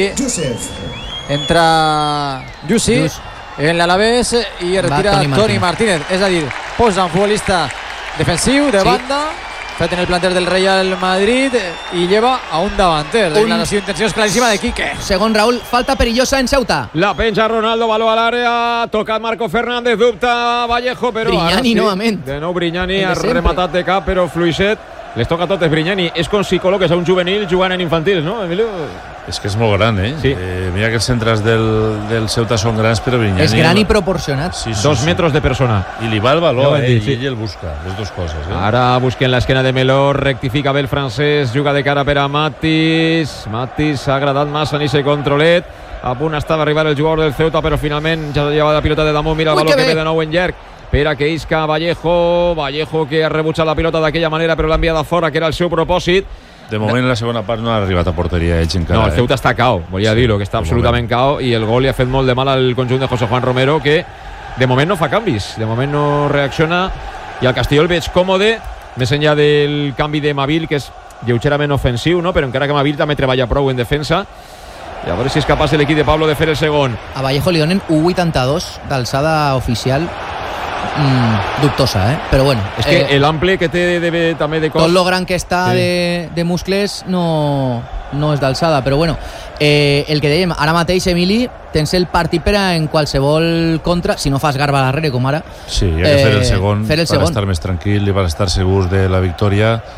Entra Yusi en l'Alavés i retira Toni Martínez. És a dir, posa un futbolista defensiu de banda, fet en el planter del Real Madrid, i lleva a un davanter. Declaració d'intencions claríssima de Quique. Segon Raúl, falta perillosa en Ceuta. La penja Ronaldo, baló al área, toca Marco Fernández, dubta Vallejo, però Brignani novament. De nou Brignani ha rematat de cap, però fluixet. Les toca totes Brignani. És com si col·loques a un juvenil jugant en infantils, no, Emilio? És que és molt gran, Sí. Mira que els centres del Ceuta són grans, però Brignani... És gran i proporcionat. Sí, 2 metres de persona. I li va el baló, i ell el busca, les dues coses. Ara busquen l'esquena de Meló, rectifica bé el francès, juga de cara per a Matis. Matis s'ha agradat massa en ese controlet. A punt estava a arribar el jugador del Ceuta, però finalment ja lleva la pilota de damunt. Mira el baló que ve de nou en llarg. Espera que isca Vallejo que ha rebutjat la pilota d'aquella manera, però l'ha enviat a fora, que era el seu propòsit. De moment en la segona part no ha arribat a porteria encara. No, el Ceuta està cao, volia dir-ho, que està absolutament cao, i el gol li ha fet molt de mal al conjunt de José Juan Romero, que de moment no fa canvis, de moment no reacciona, i al Castelló el veig còmode, més enllà del canvi de Mavil, que és lleugerament ofensiu, no? Però encara que Mavil també treballa prou en defensa, i a veure si és capaç l'equip de Pablo de fer el segon. A Vallejo li donen 1,82 d'alçada oficial. Dubtosa, però bueno. És que l'ample que té també de cos... Tot lo gran que està de muscles no és d'alçada, però bueno, el que dèiem, ara mateix, Emili, tens el partit per a en qualsevol contra, si no fas garba darrere, com ara. Sí, hi ha que fer el segon per estar més tranquil i per estar segurs de la victòria.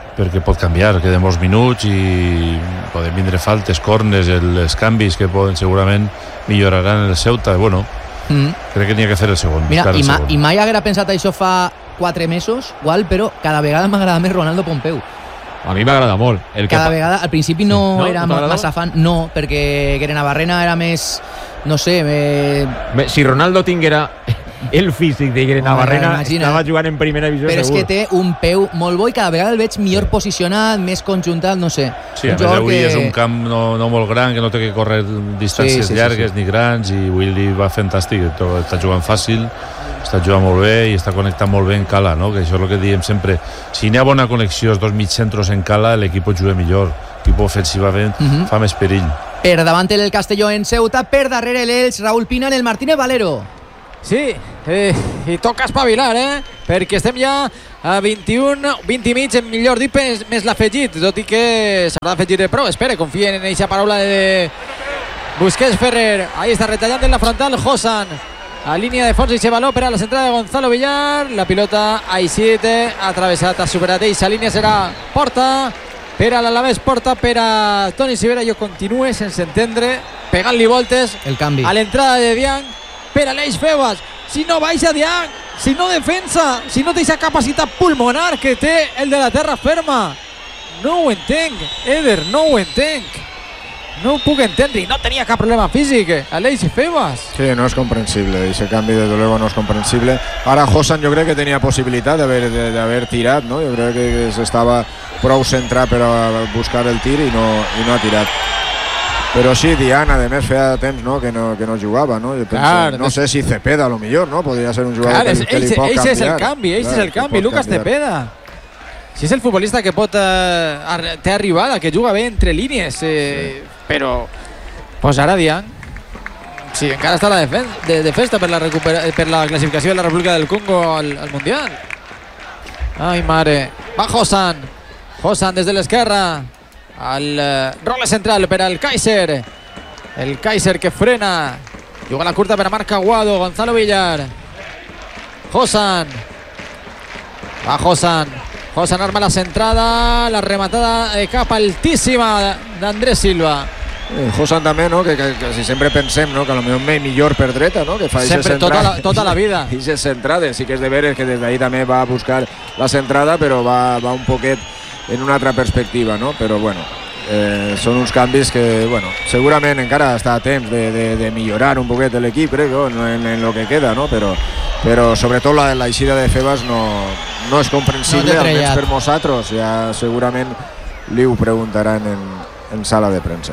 perquè pot canviar, queden molts minuts i poden vindre faltes, corners, els canvis que poden segurament milloraran el Ceuta. Bueno, crec que n'hi ha que fer el segon. Mira, i mai haguera pensat això fa 4 mesos, igual, però cada vegada m'agrada més Ronaldo Pompeu. A mi m'agrada molt. Cada vegada, al principi no era massa fan, no, perquè Guere Navarrena era més, no sé... Si Ronaldo tinguera el físic de Guere Navarrena, estava jugant en primera divisió però segur. És que té un peu molt bo i cada vegada el veig millor posicionat, més conjuntat, no sé. Sí, a més avui és un camp no molt gran, que no té que córrer distàncies llargues ni grans, i Willy va fantàstic, està jugant fàcil, està jugant molt bé i està connectant molt bé en Cala, no? Que això és el que diem sempre, si n'hi ha bona connexió els dos mitjacentros en Cala, l'equip juga millor, l'equip ofensivament fa més perill. Per davant el Castelló en Ceuta, per darrere l'Elx, Raúl Pina en el Martínez Valero. Sí, i toca espavilar, perquè estem ja a 21, 20 i mig, millor dit, més l'afegit, tot i que s'haurà d'afegir prou. Espera, confien en aquesta paraula de Busquets Ferrer. Ahí està retallant en la frontal Josan. A línia de fons i se valor per a la centrada de Gonzalo Villar. La pilota ha eixit, ha travessat, ha superat eixa línia, serà porta per a l'Alavés, porta per a Toni Sivera. Jo continue sense entendre, pegant-li voltes el canvi a l'entrada de Diang per a l'Eix Febas. Si no baixa Diang, si no defensa, si no té aquesta capacitat pulmonar que té el de la terra ferma, no ho entenc, Eder, no ho entenc. No ho puc entendre, i no tenia cap problema físic Aleix Febas. Sí, no és comprensible, ese canvi de luego no és comprensible. Ara Josan jo crec que tenia possibilitat d'haver tirat, no? Jo crec que s'estava prou centrat per a buscar el tir i no ha tirat. Però sí, Diana, a més, feia temps que no jugava, no? Jo penso, no sé si Cepeda, a lo millor, no? Podria ser un jugador que li pot canviar. Eix és el canvi, Lucas Cepeda. Si és el futbolista que pot té arribada, que juga bé entre línies, però pues ara Diang, sí, encara està de festa per la classificació de la República del Congo al Mundial. Ai, mare. Va Josan des de l'esquerra al role central per al Kaiser. El Kaiser que frena, juga la curta per a Marc Aguado. Gonzalo Villar, Josan, va Josan arma la centrada, la rematada cap altíssima d'Andrés Silva. Josan també, no? Que si sempre pensem, no? Que a lo millor per dreta, no? Que fa sempre, tota la vida. Ixes centrades, sí que és de veres que des d'ahí també va a buscar la centrada, però va un poquet en una altra perspectiva, no? Però bueno, són uns canvis que, bueno, segurament encara està a temps de millorar un poquet l'equip, crec, en lo que queda, no? Però sobretot la eixida de Febas no és comprensible, almenys per nosaltres. Ja segurament li ho preguntaran en sala de premsa.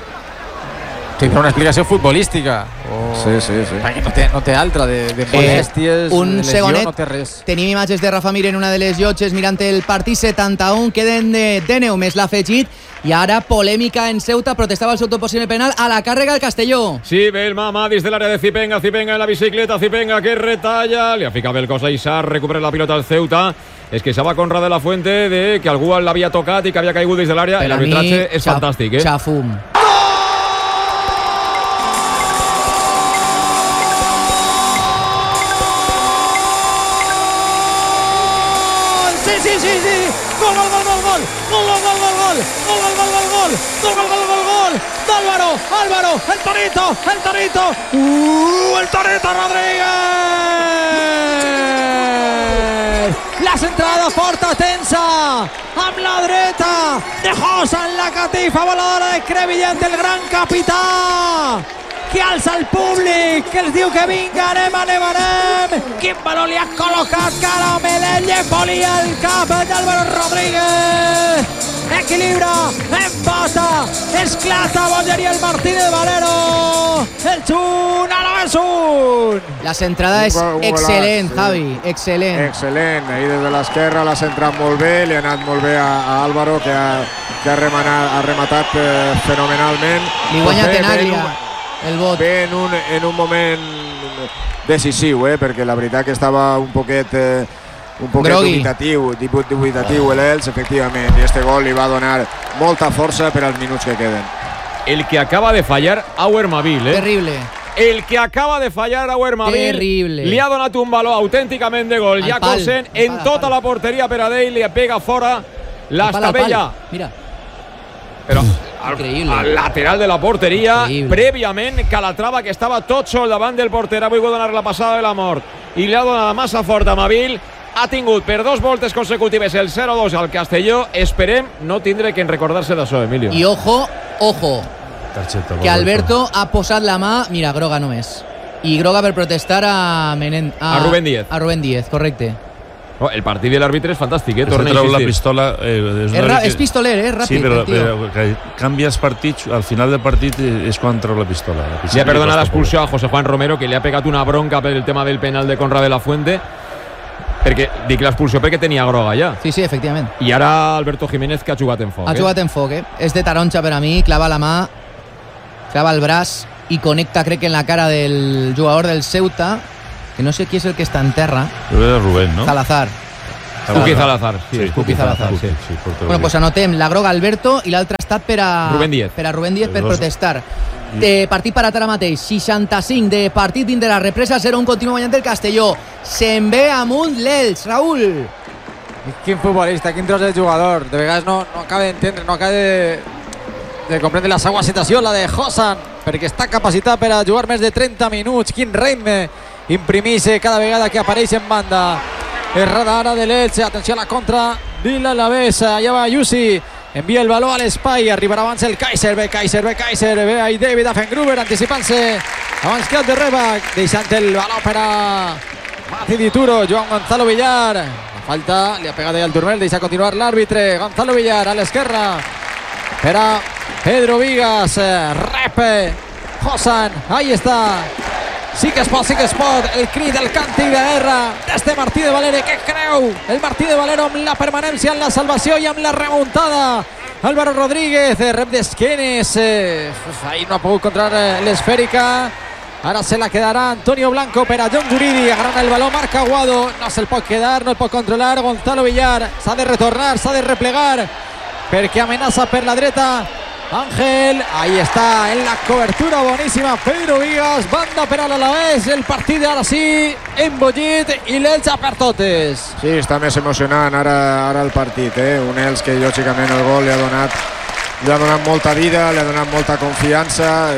Sí, però una explicació futbolística. Sí. Perquè no té altra, de molèsties, un lesió, segonet, no té res. Tenim imatges de Rafa Mir en una de les llotges mirant el partit. 71, queden de 10 més l'afegit. I ara polèmica en Ceuta, protestava el seu posible penal a la càrrega del Castelló. Sí, ve el Mamá des de l'àrea de Zipenga en la bicicleta, Zipenga que retalla, li ha ficat bé el cos a Isar, recupera la pilota al Ceuta. Es que estava Conrad de la Fuente de que algú l'havia tocat i que havia caigut des de l'àrea. L'arbitratge és fantàstic, Xafum. Sí. Gol d'Álvaro, el Torito. El Torito Rodríguez. La centrada forta, tensa, amb la dreta de Josan, la catifa voladora de Crevillent, el gran capità, que alça el públic, que els diu que vinga, anem. Quin valor li ha col·locat Caramelet, li volia el cap d'Álvaro Rodríguez. Equilibra, empata, esclata, bogeria el Martínez Valero. El xun, a la xun. La centrada és excel·lent, Javi, excel·lent. Excel·lent, ahí des de l'esquerra l'ha centrat molt bé, li ha anat molt bé a Álvaro, que ha rematat fenomenalment. Li guanya Tenaglia el vot. Ve en un moment decisiu, perquè la veritat que estava un poquet dubitatiu l'Elx, efectivament, i este gol li va donar molta força per als minuts que queden. El que acaba de fallar Auer Mavil, Terrible. El que acaba de fallar Auer Mavil. Terrible. Li ha donat un valor autènticament de gol. Jacobsen en tota la porteria per a Dale, li pega fora Lastabella. Mira. Però Increïble. al lateral de la porteria, Increïble. prèviament Calatrava, que estava tot sol davant del porter, ha volgut donar la passada de la mort i li ha donat massa fort a Mabil. Ha tingut per 2 voltes consecutives el 0-2 al Castelló. Esperem no tindre que recordar-se d'això, Emilio. I ojo, Targeta, que Alberto ha posat la mà, mira, groga només. I groga per protestar a Rubén Díez. A Rubén Díez, correcte. Oh, el partit de l'àrbitre és fantàstic, Torna torna a la insistir. pistola. És pistoler, és ràpid. Sí, però el tio. que canvies partits, al final del partit és quan treu la pistola. Li ha perdonat l'expulsió a José Juan Romero, que li ha pegat una bronca per el tema del penal de Conrad de la Fuente, perquè dic l'expulsió perquè tenia groga ja. Sí, efectivament. I ara Alberto Jiménez, que ha jugat en foc. Ha jugat en foc, És de taronja per a mi, clava la mà, clava el braç i connecta, crec que en la cara del jugador del Ceuta, que no sé qui és el que està en terra. Jo crec que Rubén, no? Salazar. Kuki Salazar. Sí, Sí, Kuki Salazar, sí. Bueno, pues anotem la groga Alberto i l'altre ha estat per a Rubén Díez. per a Rubén Díez per Dos. protestar. Partit parat ara mateix, 65 de partit dins de la represa, 0-1 continua guanyant el Castelló. Se'n ve amunt l'Elx, Raül. Quin futbolista, quin tros de jugador. De vegades no acaba d'entendre, no acaba de comprendre la següent situació, la de Hosan, perquè està capacitat per a jugar més de 30 minuts. Quin ritme imprimís cada vegada que apareix en banda. Errada ara de l'Elx, atenció a la contra de l'Alavés, allà va Yusi, envia el baló a l'espai, arribarà abans el Kaiser, ve ahí David Affengruber anticipant-se abans que el de Rebac, deixant el baló per a Mati Dituro, Joan Gonzalo Villar, la falta, li ha pegat al turmel, deixa continuar l'àrbitre, Gonzalo Villar a l'esquerra per a Pedro Vigas, rep Hosan, ahí està. Sí que es pot, el crit del càntic de guerra d'este Martí de Valero, que creu el Martí de Valero amb la permanència, en la salvació i amb la remuntada. Álvaro Rodríguez, rep d'esquenes, ahí no ha pogut controlar l'esfèrica, ara se la quedarà Antonio Blanco per a John Guridi, agarrant el baló, marca Aguado, no se'l pot quedar, no el pot controlar Gonzalo Villar, s'ha de retornar, s'ha de replegar, perquè amenaça per la dreta Ángel, ahí está en la cobertura boníssima Pedro Vigas, banda per a l'Alavés, el partit ara sí embogit i l'Elx per totes. Sí, està més emocionant ara el partit, un Elx que lògicament el gol li ha donat molta vida, li ha donat molta confiança,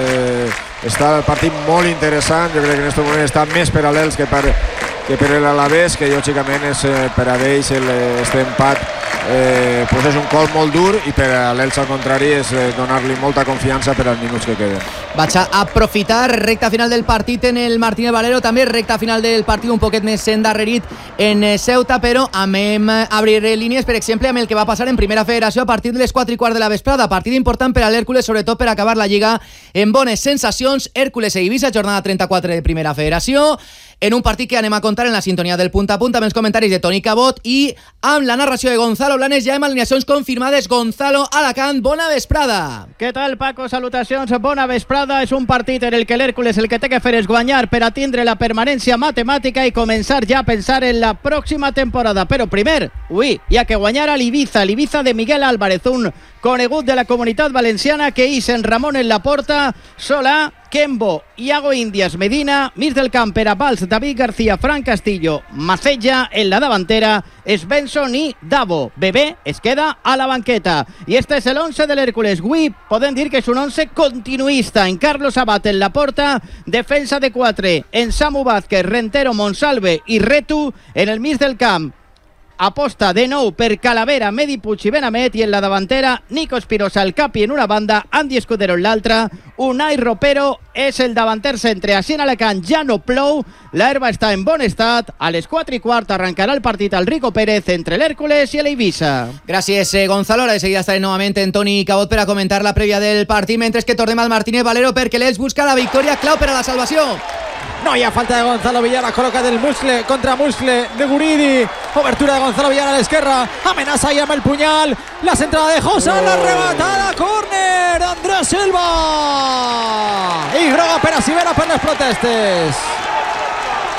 està el partit molt interessant, jo crec que en aquest moment està més per a l'Elx que per l'Alavés, que lògicament és per a ells este empat pues és un col molt dur i per a l'Elx al contrari és donar-li molta confiança per als minuts que queden. Vaig a aprofitar recta final del partit en el Martínez Valero, també recta final del partit un poquet més endarrerit en Ceuta, però amem obrir línies, per exemple, amb el que va passar en Primera Federació a partir de les 4:15 de la vesprada. Partit important per a l'Hèrcules, sobretot per acabar la Lliga en bones sensacions. Hèrcules i Eivissa, jornada 34 de Primera Federació, en un partit que anem a contar en la sintonia del punt a punt, amb els comentaris de Toni Cabot i amb la narració de Gonzalo Blanes, ja amb alineacions confirmades. Gonzalo, Alacant, bona vesprada. Què tal, Paco? Salutacions, bona vesprada. És un partit en el que l'Hèrcules el que té que fer és guanyar per a tindre la permanència matemàtica i començar ja a pensar en la pròxima temporada. Però primer, hi ha que guanyar a l'Ibiza de Miguel Álvarez, un conegut de la comunitat valenciana que hi en Ramon en la porta, Solà, Kembo, Iago Indias, Medina, Mir del Camp, per a Valls, David García, Fran Castillo, Macella en la davantera, Svensson i Davo. Bebé es queda a la banqueta. I este és el 11 de l'Hèrcules. Avui podem dir que és un 11 continuista. En Carlos Abad en la porta, defensa de 4, en Samu Vázquez, Rentero, Monsalve i Retu en el mig del camp. Aposta de nou per Calavera, Medi Puig i Benamet, i en la davantera Nico Espirosa, el capi en una banda, Andy Escudero en l'altra, Unai Ropero és el davanter centre. Així en Alacant ja no plou, l'herba està en bon estat, a les 4:15 arrencarà el partit al Rico Pérez entre l'Hèrcules i l'Eivissa. Gràcies, Gonzalo. Ara de seguida estaré novament en Toni Cabot per a comentar la prèvia del partit, mentre que tornem al Martínez Valero perquè l'Elx busca la victòria clau per a la salvació. No hi ha falta de Gonzalo Villar, ha col·locat el muscle contra muscle de Guridi, obertura de Gonzalo Villar a l'esquerra, amenaça i amb el punyal, la centrada de Hosan, la rematada, córner d'Andrés Silva i groga per a Cibera per les protestes.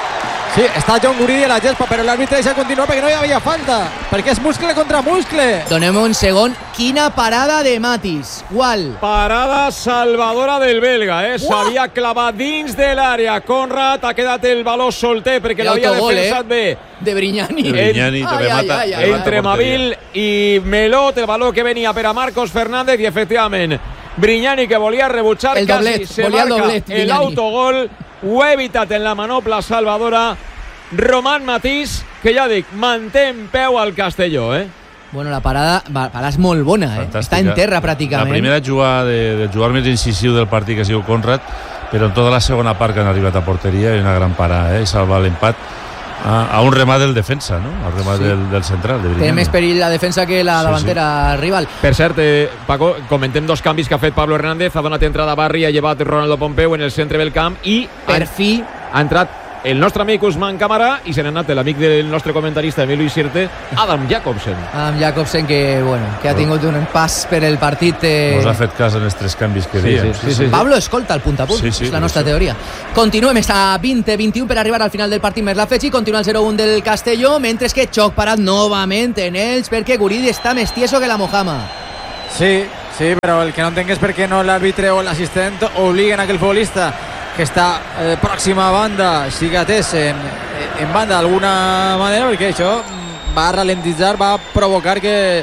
Sí, està John Guridi a la gespa, però l'àrbitre deixa continuar perquè no hi havia falta, perquè és muscle contra muscle. Donem un segon. Quina parada de Matis. Gual. Parada salvadora del belga, s'havia clavat dins de l'àrea. Conrad ha quedat el baló solter perquè l'havia defensat bé. De Brignani. Brignani te remata. Entre Mavil i Melot, el baló que venia per a Marcos Fernández i efectivament Brignani que volia rebutjar el doblet, se marca el autogol. Ho ha evitat en la manopla salvadora Roman Matís, que ja dic, manté en peu al Castelló, Bueno, la parada és molt bona, Fantàstica. Està en terra pràcticament. La primera jugada de jugar més incisiu del partit que ha sigut Conrad, però en tota la segona part que han arribat a porteria i una gran parada, i salvar l'empat a un remat del defensa, no? Al remat del central, de Brignani. Té més perill la defensa que la davantera rival. Per cert, Paco, comentem dos canvis que ha fet Pablo Hernández. Ha donat entrada a Barri, ha llevat Ronaldo Pompeu en el centre del camp i Per fi ha entrat el nostre amic Usman Camarà i se n'ha anat l'amic del nostre comentarista Emilio Isirte, Adam Jacobsen. que ha tingut un pas per el partit. Nos ha fet cas en els tres canvis que dèiem. Sí. Pablo escolta el punt a punt, és la nostra teoria. Continuem, està a 20-21 per arribar al final del partit més l'afegit, continua el 0-1 del Castelló, mentre que xoc parat novament en ells perquè Guridi està més tieso que la Mojama. Sí, però el que no entenc és per què no l'àrbitre o l'assistent obliguen a aquell futbolista que està pròxima a banda, sigui atès en banda d'alguna manera, perquè això va ralentitzar, va provocar que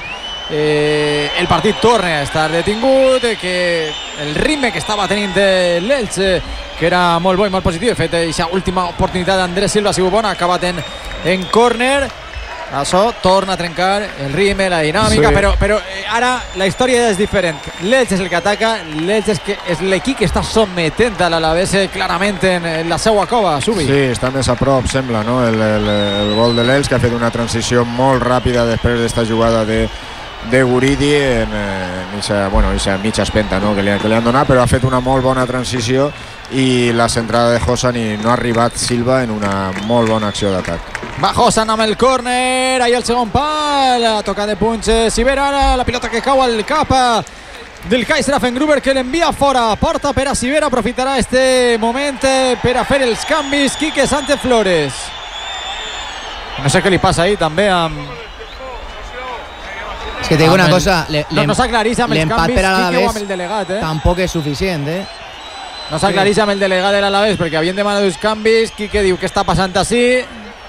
el partit torni a estar detingut, que el ritme que estava tenint l'Elche, que era molt bo i molt positiu. De fet, aquesta última oportunitat d'Andrés Silva ha sigut bona, ha acabat en córner. Això torna a trencar el ritme, la dinàmica, però ara la història és diferent. L'Elche és el que ataca, l'Elche és l'equip que està sometent a l'Alavés clarament en la seva cova, Subi. Sí, està més a prop, sembla, no? El gol de l'Elche, que ha fet una transició molt ràpida després d'esta jugada de Guridi en aquesta mitja espenta, no? que li han donat, però ha fet una molt bona transició i la centrada de Hosan i no ha arribat Silva en una molt bona acció d'atac. Va Hosan amb el córner, ahí el segon pal, a tocar de punx Sivera, ara la pilota que cau al cap del Kaiser Affengruber, que l'envia fora, porta per a Sivera, aprofitarà este moment per a fer els canvis Quique Sánchez Flores. No sé què li passa ahí també amb... És que te digo una cosa, no s'aclarís amb els canvis per a Quique o amb el delegat, tampoc és suficient, No s'aclarís amb el delegat de l'Alavés perquè havien demanat uns canvis. Quique diu què està passant així.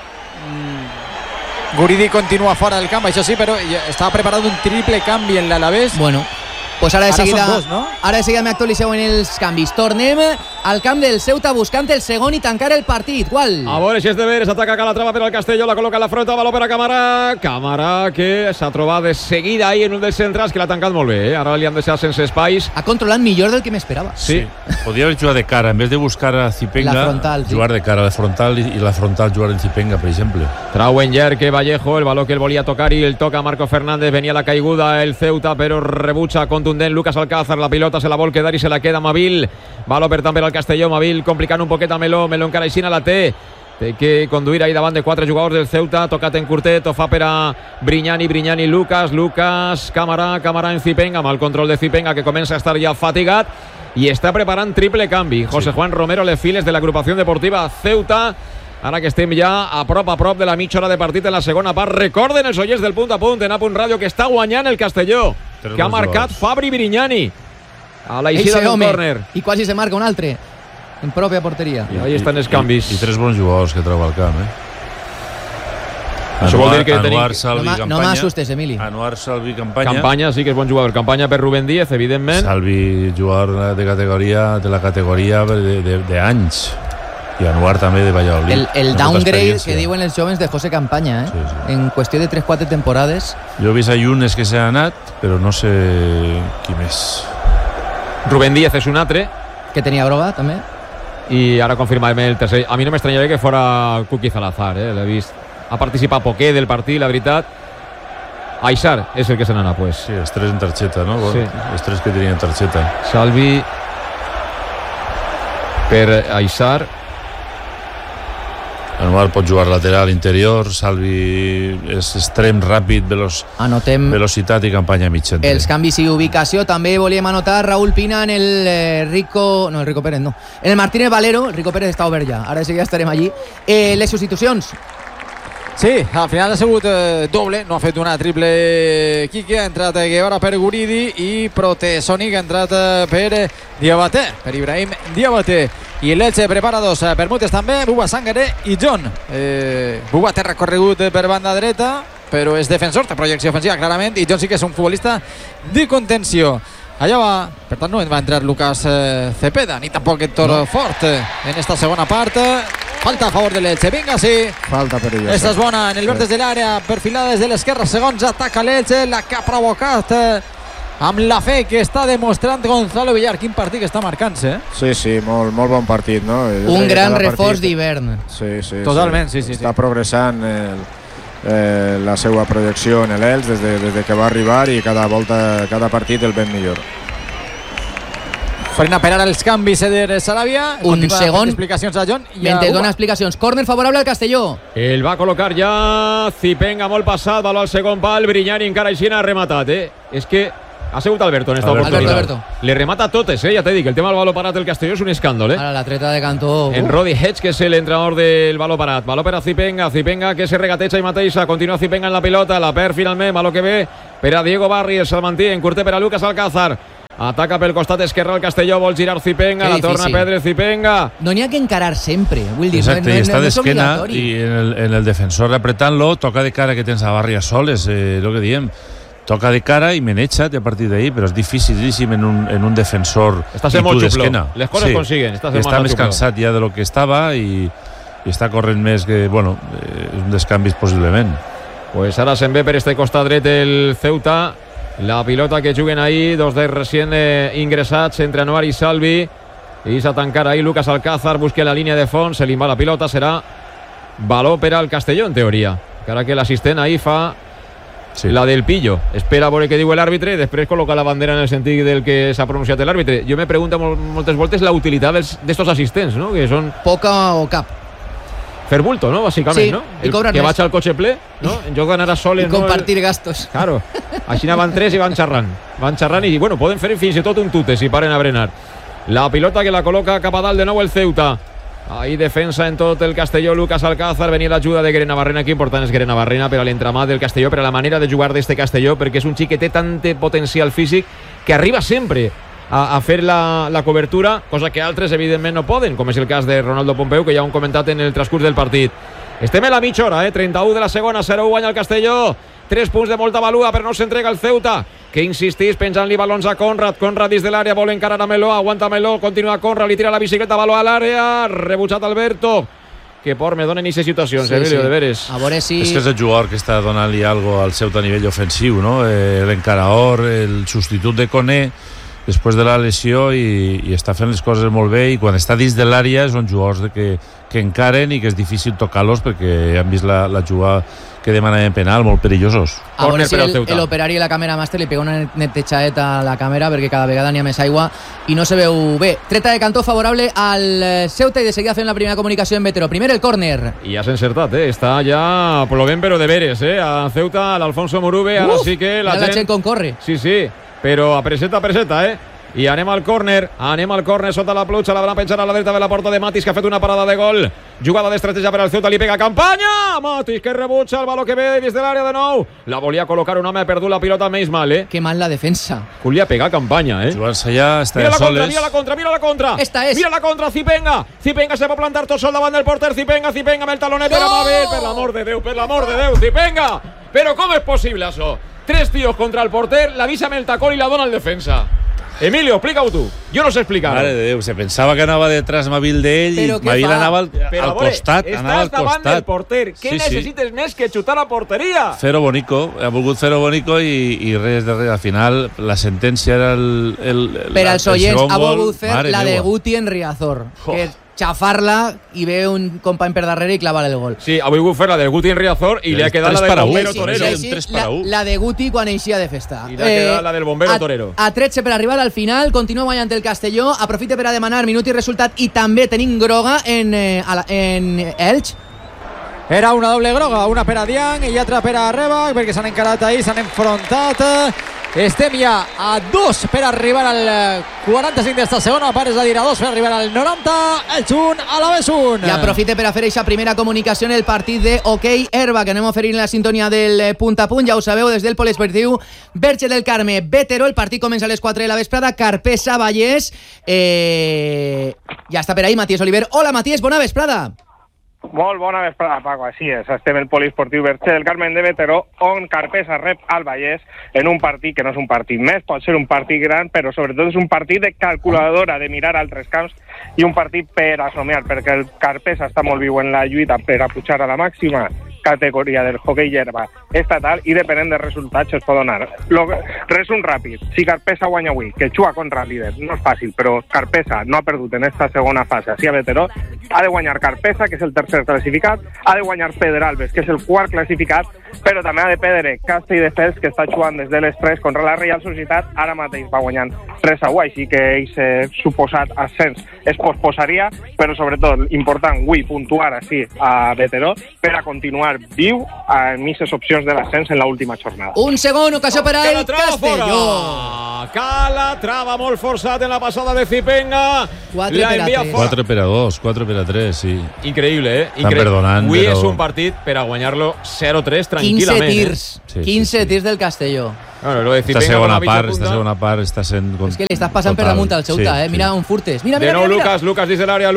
Guridi continua fora del camp, això sí, però estava preparat un triple canvi en l'Alavés. Bueno, pues ara de seguida, són dos, no? Ara de seguida m'actualitzeu en els canvis. Tornem al camp del Ceuta buscant el segon i tancar el partit. Gual. A veure si és de veres, ataca Calatrava per al Castelló, la col·loca a la fronta, baló per a Camarà, que s'ha trobat de seguida ahí en un dels centrals, que l'ha tancat molt bé, Ara li han deixat sense espais. Ha controlat millor del que m'esperava. Sí. Podria haver jugat de cara, en vez de buscar a Zipenga, la frontal, jugar de cara a la frontal i la frontal jugar en Zipenga, per exemple. Trauen Yerke Vallejo, el baló que él volia tocar i el toca Marco Fernández, venia la caiguda el Ceuta, però rebutja contundent Lucas Alcázar, la pilota se la vol quedar i se la queda Mavil, baló per tant per al Castelló, Mavil complicant un poquet a Meló encara aixina la té que conduir ahí davant de 4 jugadors del Ceuta, tocat en curtet, ho fa per a Brignani, Lucas, Camarà en Zipenga, amb el control de Zipenga, que comença a estar ja fatigat i està preparant triple canvi. José Juan Romero, les files de l'agrupació deportiva Ceuta, ara que estem ja a prop de la mitja hora de partit en la segona part. Recorden els oients del Punt a Punt en A.Punt Ràdio que està guanyant el Castelló, que ha marcat Fabri Brignani a la eixida del córner. I quasi se marca un altre en pròpia porteria. I ahí estan els canvis. I 3 bons jugadors que troba al camp, Això vol dir que Anuar, Salvi, Campanya. No m'assustes, Emili. Anuar, Salvi, Campanya. Campanya sí que és bon jugador. Campanya per Rubén Díez, evidentment. Salvi, jugador de la categoria d'anys. I Anuar també de Valladolid. El downgrade que diuen els joves de José Campanya, Sí. En qüestió de 3-4 temporades. Jo he vist a Yunes que s'ha anat, però no sé qui més. Rubén Díez és un altre. Que tenia groga, també. I ara confirmarem el tercer. A mi no m'estranyaria que fora Kuki Salazar, l'he vist. Ha participat poquet del partit, la veritat. Aissar és el que se n'anà, pues. Sí, els 3 en targeta, no? Sí. Els 3 que tenien targeta. Salvi per Aissar Anuar pot jugar lateral, interior. Salvi és extrem, ràpid, velocitat i campanya mig centre. Els canvis i ubicació també volíem anotar, Raúl Pina, en el Rico Pérez no, en el Martínez Valero. El Rico Pérez està obert ja, ara sí que ja estarem allí. Les substitucions. Sí, al final ha sigut doble, no ha fet una triple Quique, ha entrat Guevara per Guridi i Protesoni, que ha entrat per Diabaté, per Ibrahim Diabaté. I l'Elche prepara dos permutes també, Buba Sangaré i John. Buba té recorregut per banda dreta, però és defensor, té projecció ofensiva clarament, i John sí que és un futbolista de contenció. Allà va, per tant no va entrar Lucas Cepeda, ni tampoc Héctor Fort en esta segona part. Falta a favor de l'Elche, vinga, sí. Falta perillosa. Esta és bona, en el verd de l'àrea, perfilada des de l'esquerra, segons ataca l'Elche, la que ha provocat amb la fe que està demostrant Gonzalo Villar. Quin partit que està marcant-se, Sí, molt bon partit, no? Un gran reforç d'hivern. Sí. Totalment, sí. Està progressant la seva projecció en l'Elche des de que va arribar, i cada partit el ben millor. Farina per ara els canvis de Sarabia. Un segon. Explicacions a John. Mentre dona explicacions. Córner favorable al Castelló. El va col·locar ja Zipenga, molt passat, valor al segon pal, Brignani encara així ha rematat, És que ha sigut Alberto en esta oportunitat. Alberto. Le remata totes, ja te dic, el tema del valor parat del Castelló és un escàndol, Ara la treta de Cantó. En Rodi Hedge, que és l'entrenador del valor parat. Valor per a Zipenga que se regateja i mateixa, continua Zipenga en la pilota, la perd finalment, valor que ve per a Diego Barrios, el manté en curte per a Lucas Alcázar. Ataca pel costat esquerre el Castelló, vol girar Zipenga, la torna a perdre Zipenga. No n'hi ha que encarar sempre, vull dir. Exacte, i està d'esquena, i en el defensor apretant-lo, toca de cara, que tens a Barrias soles, el que diem. Toca de cara i meneja a partir d'ahí, però és dificilíssim en un defensor. Està sent molt xupló, les coses consiguen. Està més cansat ja de lo que estava i està corrent més que, un dels canvis possiblement. Pues ara se'n ve per este costat dret el Ceuta. La pilota que juguen ahí, dos dels recient ingressats entre Anuar i Salvi, i s'ha tancat ahí Lucas Alcázar, busca la línia de fons, se li va la pilota, serà valor per al Castelló en teoria, encara que l'assistent ahí fa la del pillo, espera a veure què diu l'àrbitre, després col·loca la bandera en el sentit del que s'ha pronunciat l'àrbitre. Jo me pregunto moltes voltes la utilitat d'estos assistents, no? Que són poca o cap. Fer bulto, ¿no? Básicamente, sí, ¿no? Y cobrar que vaig al cotxe ple, ¿no? En lloc d'anar a sol... Y compartir gastos. Claro. Així van tres i van xerrant i, bueno, poden fer fins i tot un tute si paren a berenar. La pilota que la col·loca cap a dalt de nou el Ceuta. Ahí defensa en tot el Castelló Lucas Alcázar, venia l'ajuda de Guerena-Barrena, que important és Guerena-Barrena per a l'entramat del Castelló, per a la manera de jugar d'este Castelló, perquè és un xic que té tant potencial físic que arriba sempre a fer la cobertura, cosa que altres evidentment no poden, com és el cas de Ronaldo Pompeu, que ja ho hem comentat en el transcurs del partit. Estem a la mitja hora, 31 de la segona, 0-1 guanya el Castelló, 3 punts de molta valua, però no s'entrega el Ceuta, que insistís penjant-li balons a Conrad dins de l'àrea, vol encarar a Meló, aguanta Meló, continua Conrad, li tira la bicicleta, baló a l'àrea, rebutjat Alberto, que por me donen aquestes situacions, Emilio, de veres. A veure si... És que és el jugador que està donant-li alguna cosa al Ceuta a nivell ofensiu, no? L'encarador, el substitut de Koné, després de la lesió, i està fent les coses molt bé, i quan està dins de l'àrea són jugadors que encaren i que és difícil tocar-los perquè han vist la jugada que demanaven penal, molt perillosos. A veure si l'operari i la càmera màster li pega una netejadeta a la càmera perquè cada vegada n'hi ha més aigua i no se veu bé. Treta de Cantó favorable al Ceuta i de seguida fent la primera comunicació en Vetero. Primer el córner. I ja s'ha encertat, està ja plovent però de veres, a Ceuta, a l'Alfonso Murube, ara sí que la gent concorre. Sí, però a preseta, i anem al córner sota la pluja, la van a penjar a la dreta de la porta de Matis, que ha fet una parada de gol, jugada d'estratègia per al Ceuta, li pega campanya, Matis que rebutja el baló que ve des de l'àrea de nou, la volia col·locar un home, ha perdut la pilota més mal, que mal la defensa, volia pegar campanya, jugant-se allà, està mira de soles, mira la contra, esta és, mira la contra, Zipenga se pot plantar tot sol davant del porter, Zipenga amb el talonet per Amabel, per l'amor de Déu, Zipenga, però com és possible això? 3 tios contra el porter, l'avisa amb el tacón i la dona al defensa. Emilio, explica-ho tu. Jo no sé explicar-ho. Mare de Déu, se pensava que anava detrás Mavil d'ell i Mavil anava al costat. Estàs davant del porter. Què necessites més que xutar a porteria? Fer-ho bonico. Ha volgut fer-ho bonico i res de res. Al final, la sentència era el per als oients, ha volgut fer la de Guti en Riazor. Que xafar-la i ve un company per darrere i clavar el gol. Sí, ha volgut fer la de Guti en Riazor i li ha quedat la del bombero torero. La de Guti quan eixia de festa. I li ha quedat la del bombero torero. A 13 per arribar al final, continua guanyant el Castelló, aprofita per a demanar minut i resultat i també tenim groga en Elx. Era una doble groga, una per a Diang i altra per a Rebac, perquè s'han encarat ahir, s'han enfrontat. Estem ja a 2 per arribar al 45 d'esta segona part, és a dir, a 2 per arribar al 90. Elx 1, Alavés 1. I aprofite per a fer aquesta primera comunicació en el partit de hoquei herba, que anem a oferir en la sintonia del punt a punt. Ja ho sabeu, des del poliesportiu Verge del Carme, Bétero. El partit comença a les 4 de la vesprada. Carpesa, Vallès. Ja està per ahí Matías Oliver. Hola Matías, bona vesprada. Molt bona vesprada, Paco, així és. Estem al poliesportiu Verge del Carme de Bétero, on Carpesa rep al Vallès en un partit que no és un partit més, pot ser un partit gran, però sobretot és un partit de calculadora, de mirar altres camps, i un partit per a somiar, perquè el Carpesa està molt viu en la lluita per a pujar a la màxima categoria del hoquei herba estatal, i depenent dels resultats es pot donar. Resum ràpid: si Carpesa guanya avui, que juga contra el líder, no és fàcil, però Carpesa no ha perdut en esta segona fase així a Bétero, ha de guanyar Carpesa, que és el tercer classificat, ha de guanyar Pedralbes, que és el quart classificat, però també ha de perdre Castelldefels, que està jugant des de les 3 contra la Reial Societat, ara mateix va guanyant 3-1, així que ell suposat ascens es posposaria, però sobretot important avui puntuar així a Bétero per a continuar viu en aquestes opcions de l'ascens en l'última jornada. Un segon, ocasió per al Castelló. Calatrava molt forçat en la passada de Zipenga. 4 per a 2, 4 per a 3, sí. Increïble, eh? Estan perdonant, avui però... és un partit per a guanyar-lo 0-3 15 tranquil·lament. tirs, 15 tirs del Castelló. Bueno, lo de Esta segona part està sent... És que li estàs passant per damunt al Ceuta, Mira on furtes. Mira. De nou Lucas dins de l'àrea,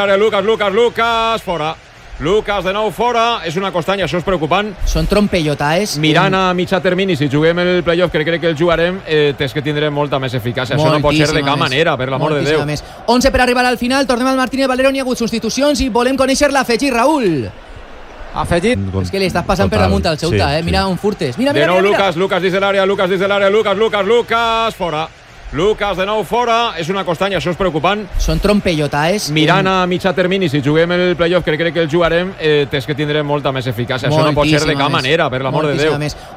Lucas, fora. Lucas de nou fora, és una costanya, això és preocupant. Són trompellotaes. Mirant a mitjà termini, si juguem el playoff, que crec que el jugarem, és que tindrem molta més eficàcia. Això no pot ser de cap manera, per l'amor de Déu. 11 per arribar al final, tornem al Martínez Valero, n'hi ha hagut substitucions i volem conèixer l'afegit, Raül. Afegit. És que li estàs passant per damunt al Ceuta, Mira on furtes. Mira. De nou Lucas dins de l'àrea, Lucas, fora. Lucas de nou fora, és una costanya, això és preocupant. Són trompellotaes. Mirant a mitjà termini, si juguem el playoff, que crec que el jugarem, és que tindrem molta més eficàcia. Això no pot ser de cap manera, per l'amor de Déu.